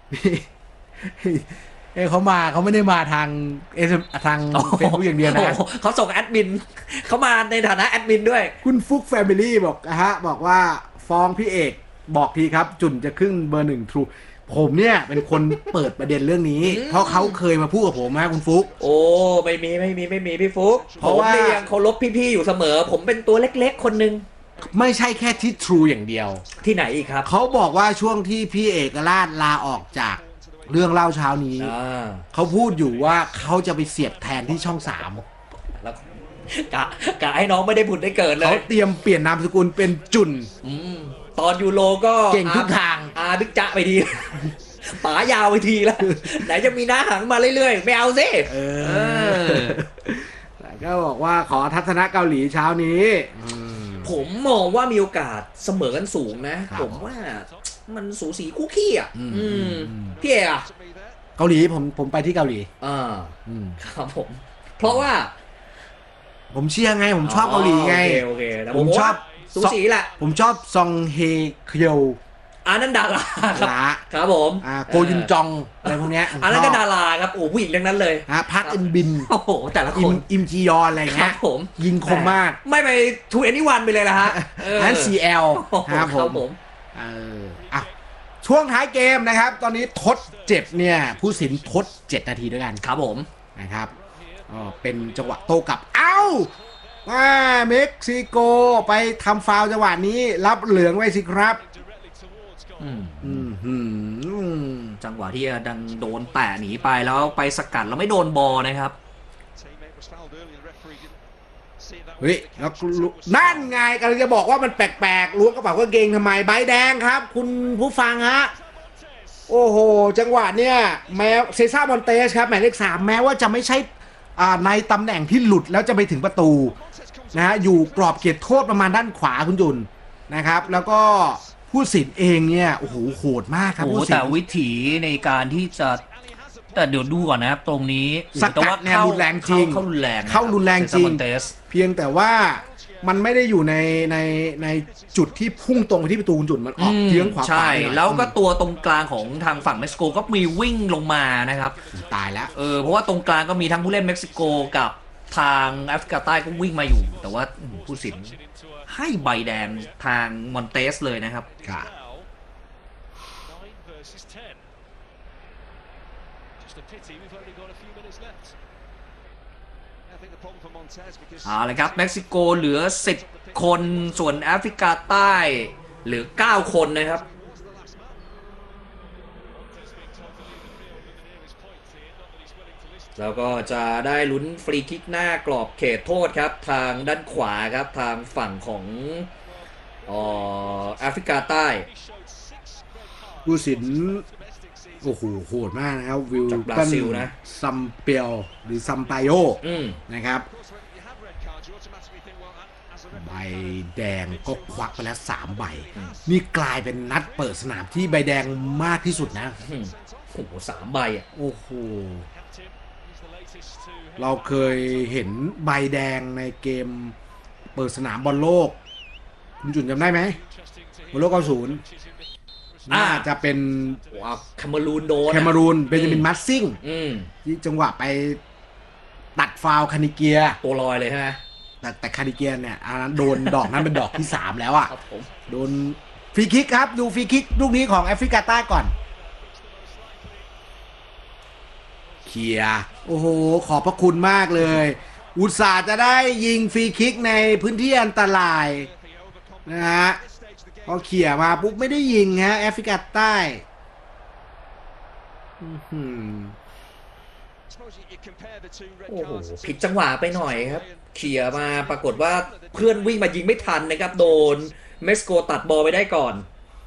Speaker 2: เขาไม่ได้มาทางเฟซบุ๊กอย่างเดียวนะ
Speaker 1: เขาส่งแอดมินเขามาในฐานะแอดมินด้วย
Speaker 2: คุณฟุกแฟมิลี่บอกว่าฟ้องพี่เอกบอกทีครับจุนจะขึ้นเบอร์1 Trueผมเนี่ยเป็นคนเปิดประเด็นเรื่องนี้เพราะเขาเคยมาพูดกับผมนะคุณฟุก
Speaker 1: ไม่มีพี่ฟุกเพราะว่ายังเคารพพี่ๆอยู่เสมอผมเป็นตัวเล็กๆคนนึง
Speaker 2: ไม่ใช่แค่ที่ True อย่างเดียว
Speaker 1: ที่ไหนอีกครับ
Speaker 2: เขาบอกว่าช่วงที่พี่เอกราชลาออกจากเรื่องเล่าเช้านี้เขาพูดอยู่ว่าเขาจะไปเสียบแทนที่ช่อง3
Speaker 1: แล้วกะให้น้องไม่ได้ผุดได้เกิดเลย
Speaker 2: เขาเตรียมเปลี่ยนนามสกุลเป็นจุน
Speaker 1: ตอนยูโรก็
Speaker 2: เก่งทุกทาง
Speaker 1: ดึกจะไปทีป๋ายาวไปทีแล้วไหนจะมีหน้าหังมาเรื่อยๆไม่เอาสิ
Speaker 2: ก็บอกว่าขอทัศนะเกาหลีเช้านี้
Speaker 1: ผมมองว่ามีโอกาสเสมอกันสูงนะผมว่ามันสูสีคู่ขี้พี่เอ๋
Speaker 2: เกาหลีผมไปที่เกาหลี
Speaker 1: ครับผมเพราะว่า
Speaker 2: ผมเชียร์ไงผมชอบเกาหลีไงผมชอบ
Speaker 1: สูสีแหละ
Speaker 2: ผมชอบซองเฮเคียว
Speaker 1: นั่นดาราครับผม
Speaker 2: โกยุนจองอะไรพวกเนี้ย
Speaker 1: นั่นก็ดาราครับผู้หญิงทั้งนั้นเลย
Speaker 2: พักอินบิน
Speaker 1: แต่ละคน
Speaker 2: อิมจียอนอะไรเงี้ย
Speaker 1: ผม
Speaker 2: ยิงคมมาก
Speaker 1: ไม่ไปทูเอนิวันไปเลยละฮะ
Speaker 2: นั่น CL ครับผมช่วงท้ายเกมนะครับตอนนี้ทดเจ็บเนี่ยผู้สินทด7นาทีด้วยกัน
Speaker 1: ครับผม
Speaker 2: นะครับเป็นจังหวะโต้กลับเม็กซิโกไปทำฟาวล์จังหวะนี้รับเหลืองไว้สิครับ
Speaker 1: จังหวะที่ดังโดนแตะหนีไปแล้วไปสกัดแล้วไม่โดนบอลนะครับ
Speaker 2: เฮ้ยแล้วนั่นไงกำลังจะบอกว่ามันแปลกๆล้วงกระเป๋ากางเกงทำไมใบแดงครับคุณผู้ฟังฮะโอ้โหจังหวะเนี่ยแม้เซซ่ามอนเตสครับหมายเลข3แม้ว่าจะไม่ใช่ในตำแหน่งที่หลุดแล้วจะไปถึงประตูนะฮะอยู่กรอบเขตโทษประมาณด้านขวาคุณจุนนะครับแล้วก็ผู้สินเองเนี่ยโอ้โหโหดมากครับ
Speaker 1: โอ้
Speaker 2: ผู้สิ
Speaker 1: แต่
Speaker 2: น
Speaker 1: วิถีในการที่จะแต่เดี๋ยวดูก่อนนะครับตรงนี้
Speaker 2: สกัดเนี่ยรุนแรงจริง
Speaker 1: เข้ารุนแรงนะ
Speaker 2: เข้ารุนแรงจริง
Speaker 1: เซซามอนเตส
Speaker 2: เพียงแต่ว่ามันไม่ได้อยู่ในจุดที่พุ่งตรงไปที่ประตูคุณจุนมันออกเยื้องขวา
Speaker 1: ใช่
Speaker 2: ไปหน่อย
Speaker 1: แล้วก็ตัวตรงกลางของทางฝั่งเม็กซิโกก็มีวิ่งลงมานะครับ
Speaker 2: ตายแล้ว
Speaker 1: เพราะว่าตรงกลางก็มีทั้งผู้เล่นเม็กซิโกกับทางแอฟริกาใต้ก็วิ่งมาอยู่ แต่ว่าผู้สินให้ใบแดงทางมอนเตสเลยนะครับ
Speaker 2: ค่ะ
Speaker 1: เอาละครับเม็กซิโกเหลือ10คนส่วนแอฟริกาใต้เหลือ9คนนะครับแล้วก็จะได้ลุ้นฟรีคิกหน้ากรอบเขตโทษครับทางด้านขวาครับทางฝั่งของแอฟริกาใต้
Speaker 2: ผู้สินโอ้โหโหดมากนะครับวิล
Speaker 1: จากบรา
Speaker 2: ตัน
Speaker 1: ซิลนะ
Speaker 2: ซัมเปียวหรือซัมปาโยนะครับใบแดงก็ควักไปแล้ว3ใบนี่กลายเป็นนัดเปิดสนามที่ใบแดงมากที่สุดนะ
Speaker 1: โอ้โห3ใบอ่ะ
Speaker 2: โอ้โหเราเคยเห็นใบแดงในเกมเปิดสนามบอลโลกคุณจุนจำได้ไหมบอลโลก90น่าจะเป็น
Speaker 1: แคเมรูนโดน
Speaker 2: แคมารูนเบนจามินมัสซิง
Speaker 1: ม
Speaker 2: ที่จังหวะไปตัดฟาวล์คานิเกีย
Speaker 1: ตัวลอยเลยใช่ไหม
Speaker 2: แต่คานิเกียเนี่ยอันนั้นโดนดอกนั้นเป็นดอกที่ 3 แล้วอ่ะ
Speaker 1: ครับผม
Speaker 2: โดนฟรีคิกครับดูฟรีคิกลูกนี้ของแอฟริกาใต้ก่อนเคลียร์โอ้โหขอบพระคุณมากเลย อุตส่าห์จะได้ยิงฟรีคิกในพื้นที่อันตรายนะฮะพอเขี่ยมาปุ๊บไม่ได้ยิงฮะแอฟริกาใต้
Speaker 1: โอ้โหผิดจังหวะไปหน่อยครับเขี่ยมาปรากฏว่าเพื่อนวิ่งมายิงไม่ทันนะครับโดนเม็กซิโกตัดบอลไปได้ก่อน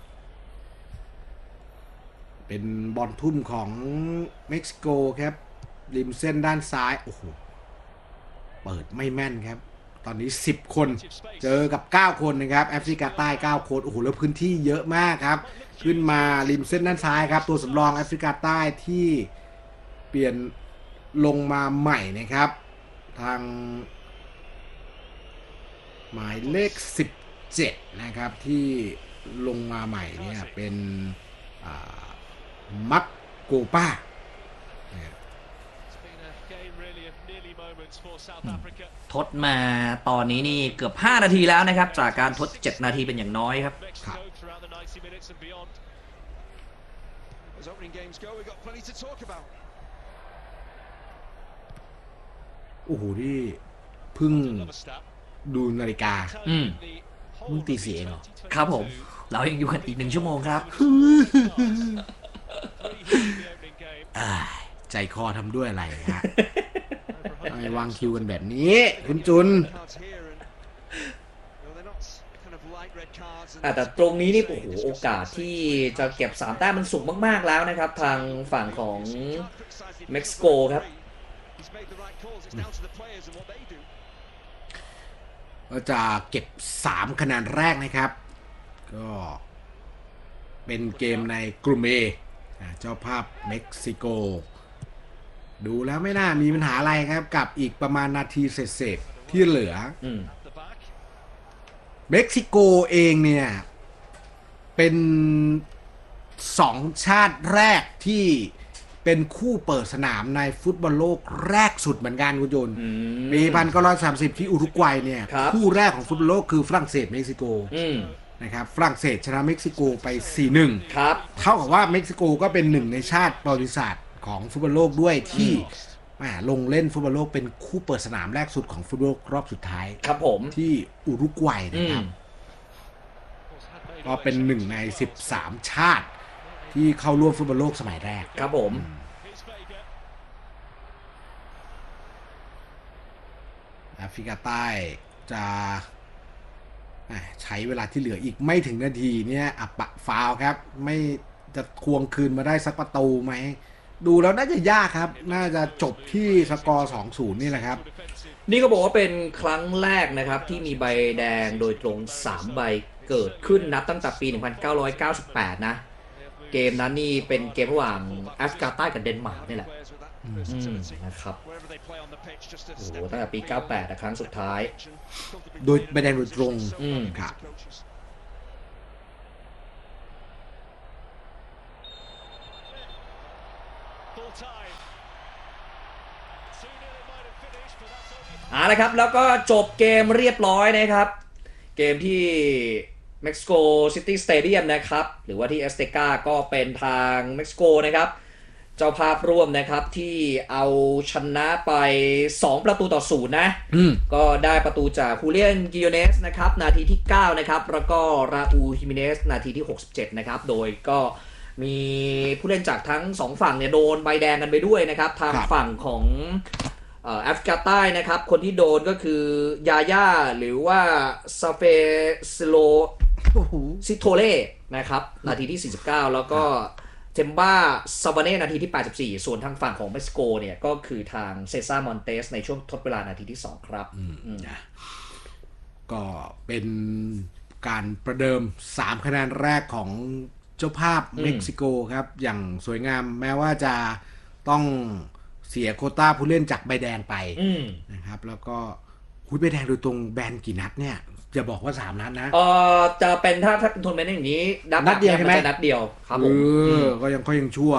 Speaker 2: เป็นบอลทุ่มของเม็กซิโกครับริมเส้นด้านซ้ายโอ้โหเปิดไม่แม่นครับตอนนี้10คนเจอกับ9คนนะครับแอฟริกาใต้9คนโอ้โหแล้วพื้นที่เยอะมากครับขึ้นมาริมเส้นด้านซ้ายครับตัวสำรองแอฟริกาใต้ที่เปลี่ยนลงมาใหม่นะครับทางหมายเลข17นะครับที่ลงมาใหม่เนี่ยเป็นมักโกป้า
Speaker 1: ทดมาตอนนี้นี่เกือบ5นาทีแล้วนะครับจากการทด7นาทีเป็นอย่างน้อยครับ
Speaker 2: โอ้โหที่เพิ่งดูนาฬิกามึงตี4เองเหรอ
Speaker 1: ครับผมเรายังอยู่กันอีก1ชั่วโมงครับ
Speaker 2: ใจคอทำด้วยอะไรฮะ ทำไมวางคิวกันแบบนี้คุณจุน
Speaker 1: แต่ตรงนี้นี่โอ้โหโอกาสที่จะเก็บ3แต้มมันสูงมากๆแล้วนะครับทางฝั่งของเม็กซิโกครับ
Speaker 2: ก็จะเก็บ3คะแนนแรกนะครับก็เป็นเกมในกลุ่ม A เจ้าภาพเม็กซิโกดูแล้วไม่น่ามีปัญหาอะไรครับกับอีกประมาณนาทีเศษๆที่เหลือเม็กซิโกเองเนี่ยเป็น2ชาติแรกที่เป็นคู่เปิดสนามในฟุตบอลโลกแรกสุดเหมือนกันคุณจุนปี1930ที่อุรุกวัยเนี่ยคู่แรกของฟุตบอลโลกคือฝรั่งเศสเม็กซิโกนะครับฝรั่งเศสชนะเม็กซิโกไป 4-1
Speaker 1: ครับ
Speaker 2: เท่ากับว่าเม็กซิโกก็เป็นหนึ่งในชาติประวัติศาสตร์ของฟุตบอลโลกด้วยที่ลงเล่นฟุตบอลโลกเป็นคู่เปิดสนามแรกสุดของฟุตบอลโลกรอบสุดท้าย
Speaker 1: ครับผม
Speaker 2: ที่อุรุกวัยนะครับก็เป็นหนึ่งใน13ชาติที่เข้าร่วมฟุตบอลโลกสมัยแรก
Speaker 1: ครับผม
Speaker 2: แอฟริกาใต้จะใช้เวลาที่เหลืออีกไม่ถึงนาทีเนี่ยอับปะฟาวครับไม่จะทวงคืนมาได้สักประตูไหมดูแล้วน่าจะยากครับน่าจะจบที่สกอร์ 2-0 นี่แหละครับ
Speaker 1: นี่ก็บอกว่าเป็นครั้งแรกนะครับที่มีใบแดงโดยตรง3ใบเกิดขึ้นนับตั้งแต่ปี 1998 นะเกมนั้นนี่เป็นเกมระหว่างแอฟริกาใต้กับเดนมาร์กนี่แหละนะครับโอ้โหตั้งแต่ปี 98 นะครั้งสุดท้าย
Speaker 2: โดยใบแดงโดยตรงครับ
Speaker 1: ละครับแล้วก็จบเกมเรียบร้อยนะครับเกมที่เม็กซิโกซิตี้สเตเดียมนะครับหรือว่าที่เอสเตกาก็เป็นทางเม็กซิโกนะครับเจ้าภาพร่วมนะครับที่เอาชนะไป2-0นะก็ได้ประตูจากฮูเลียนกิโยเนสนะครับนาทีที่9นะครับแล้วก็ราอูฮิมิเนสนาทีที่67นะครับโดยก็มีผู้เล่นจากทั้ง2ฝั่งเนี่ยโดนใบแดงกันไปด้วยนะครับทางฝั่งของแอฟริกาใต้นะครับคนที่โดนก็คือยาย่าหรือว่าซาเฟซิโลซิโทเล่นะครับนาทีที่49แล้วก็เทมบ้าซาบาเน่นาทีที่84ส่วนทางฝั่งของเม็กซิโกเนี่ยก็คือทางเซซ่ามอนเตสในช่วงทดเวลานาทีที่2ครับ
Speaker 2: ก็เป็นการประเดิม3คะแนนแรกของเจ้าภาพเม็กซิโกครับอย่างสวยงามแม้ว่าจะต้องเสียโควต้าผู้เล่นจากใบแดงไปนะครับแล้วก็ใบแดงโดยตรงแบนกี่นัดเนี่ยจะบอกว่า3นัดนะ
Speaker 1: จะเป็นถ้าเป็นทัวร์นาเมนต์อย่างนี้
Speaker 2: นัดเดียวใช่ไหม
Speaker 1: นัดเดียวครับผม
Speaker 2: ก็ยังชั่ว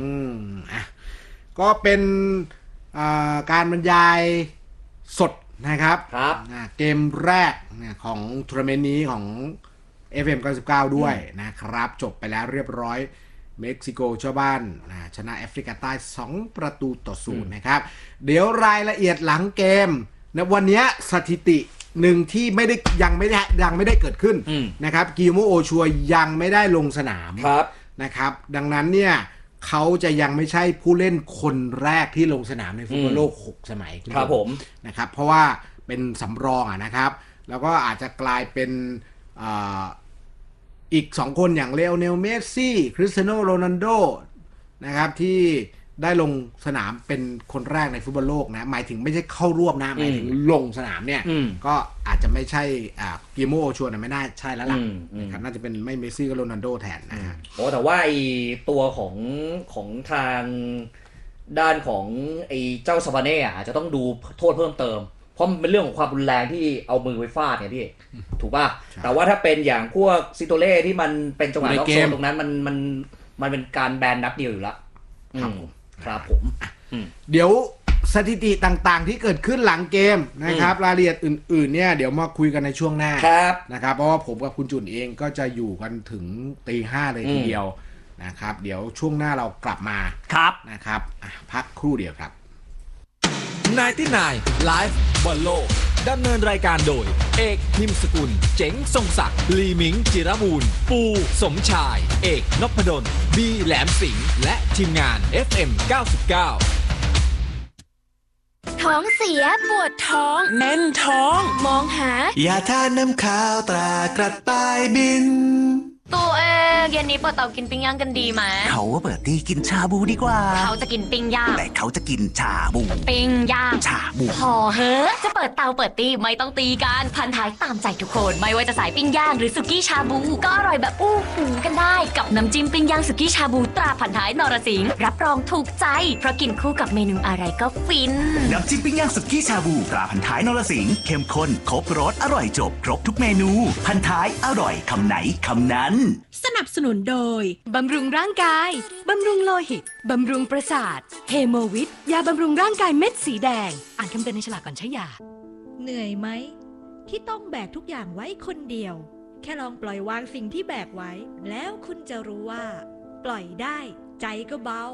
Speaker 2: ก็เป็นการบรรยายสดนะครับเกมแรกของทัวร์นาเมนต์นี้ของ FM 99ด้วยนะครับจบไปแล้วเรียบร้อยเม็กซิโกเจ้าบ้านชนะแอฟริกาใต้2-0นะครับเดี๋ยวรายละเอียดหลังเกมนะวันนี้สถิติหนึ่งที่ยังไม่ได้เกิดขึ้นนะครับกิโมโอชัวยังไม่ได้ลงสนามนะครับดังนั้นเนี่ยเขาจะยังไม่ใช่ผู้เล่นคนแรกที่ลงสนามในฟุตบอลโลก6สมัย
Speaker 1: ครับผม
Speaker 2: นะครับเพราะว่าเป็นสำรองนะครับแล้วก็อาจจะกลายเป็นอีก2คนอย่างเลโอเนลเมสซี่คริสเตียโนโรนัลโดนะครับที่ได้ลงสนามเป็นคนแรกในฟุตบอลโลกนะหมายถึงไม่ใช่เข้าร่วมนะหมายถึงลงสนามเนี่ยก็อาจจะไม่ใช่กิโมโอชัวร์ไม่น่าใช่แล้วล่ะนะครับน่าจะเป็นไม่เมสซี่ก็โรนัลโดแทนนะฮะ
Speaker 1: แต่ว่าไอตัวของทางด้านของไอเจ้าซาบาเน่อาจจะต้องดูโทษเพิ่มเติมเพราะมันเป็นเรื่องของความรุนแรงที่เอามือไปฟาดเนี่ยพี่ถูกป่ะแต่ว่าถ้าเป็นอย่างพวกซิโตเล่ที่มันเป็นจังหวะล็อกโซนตรงนั้นมันเป็นการแบนนัดเดียวอยู่แล้วครับผม
Speaker 2: เดี๋ยวสถิติต่างๆที่เกิดขึ้นหลังเกมนะครับรายละเอียดอื่นๆเนี่ยเดี๋ยวมาคุยกันในช่วงหน้านะครับเพราะว่าผมกับคุณจุนเองก็จะอยู่กันถึง 5:00 เลยทีเดียวนะครับเดี๋ยวช่วงหน้าเรากลับมานะครับพักครู่เดียวครับ
Speaker 4: 99 Live บอลโลกดำเนินรายการโดยเอกนิมสกุลเจ๋งทรงศักดิ์ลีมิงจิรบูรณ์ปูสมชายเอกนพดลบีแหลมสิงห์และทีมงาน FM 99
Speaker 5: ท้องเสียปวดท้อง
Speaker 4: แน่นท้อง
Speaker 5: มองหาย
Speaker 4: าทาน้ำข้าวตรากระต่ายบิน
Speaker 5: ตัวเองเย็นนี้เปิดเตากินปิ้งย่างกันดีไหม
Speaker 6: เขาเปิดที่กินชาบูดีกว่า
Speaker 5: เขาจะกินปิ้งย่าง
Speaker 6: แต่เขาจะกินชาบู
Speaker 5: ปิ้งย่าง
Speaker 6: ชาบู
Speaker 5: พอเฮ้อจะเปิดเตาเปิดตีไม่ต้องตีกันพันท้ายตามใจทุกคนไม่ว่าจะสายปิ้งย่างหรือสุกี้ชาบูก็อร่อยแบบอู้หูกันได้กับน้ำจิ้มปิ้งย่างสุกี้ชาบูตราพันท้ายนรสิงห์รับรองถูกใจเพราะกินคู่กับเมนูอะไรก็ฟิน
Speaker 6: น้ำจิ้มปิ้งย่างสุกี้ชาบูตราพันท้ายนรสิงห์เข้มข้นครบรสอร่อยจบครบทุกเมนูพันท้ายอร่อยคำไหนคำนั้น
Speaker 7: สนับสนุนโดยบำรุงร่างกายบำรุงโลหิตบำรุงประสาทเฮโมวิทยาบำรุงร่างกายเม็ดสีแดงอ่านคำเตือนในฉลากก่อนใช้ยา
Speaker 8: เหนื่อยไหมที่ต้องแบกทุกอย่างไว้คนเดียวแค่ลองปล่อยวางสิ่งที่แบกไว้แล้วคุณจะรู้ว่าปล่อยได้ใจก็เบา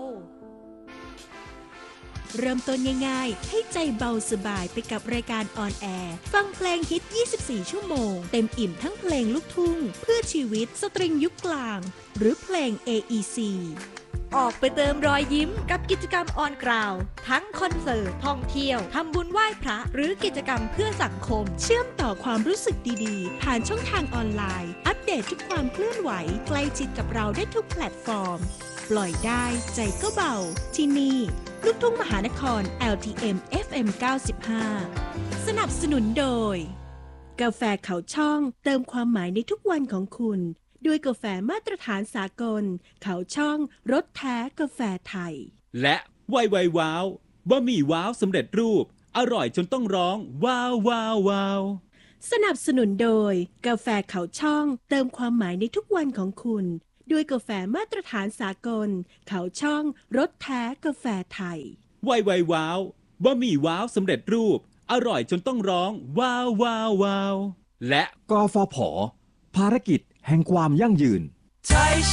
Speaker 7: เริ่มต้นง่ายๆให้ใจเบาสบายไปกับรายการออนแอร์ฟังเพลงฮิต24ชั่วโมงเต็มอิ่มทั้งเพลงลูกทุ่งเพื่อชีวิตสตริงยุคกลางหรือเพลง AEC
Speaker 8: ออกไปเติมรอยยิ้มกับกิจกรรมออนกราวทั้งคอนเสิร์ตท่องเที่ยวทำบุญไหว้พระหรือกิจกรรมเพื่อสังคม
Speaker 7: เชื่อมต่อความรู้สึกดีๆผ่านช่องทางออนไลน์อัปเดตทุกความเคลื่อนไหวใกล้ชิดกับเราได้ทุกแพลตฟอร์มปล่อยได้ใจก็เบาที่นี่ลูกทุ่งมหานคร LTM FM 95 สนับสนุนโดยกาแฟเขาช่องเติมความหมายในทุกวันของคุณด้วยกาแฟมาตรฐานสากลเขาช่องรสแท้กาแฟไทย
Speaker 4: และไวว้าวบะหมี่ว้าวสำเร็จรูปอร่อยจนต้องร้องว้าวว้าวว้าว
Speaker 7: สนับสนุนโดยกาแฟเขาช่องเติมความหมายในทุกวันของคุณด้วยกาแฟมาตรฐานสากลเขาช่องรสแท้กาแฟไทย
Speaker 4: ไวว้าวบะหมี่ว้าวสำเร็จรูปอร่อยจนต้องร้องว้าวว้าวว้าวและ
Speaker 9: กฟผ.ภารกิจแห่งความยั่งยืน
Speaker 10: ไทยช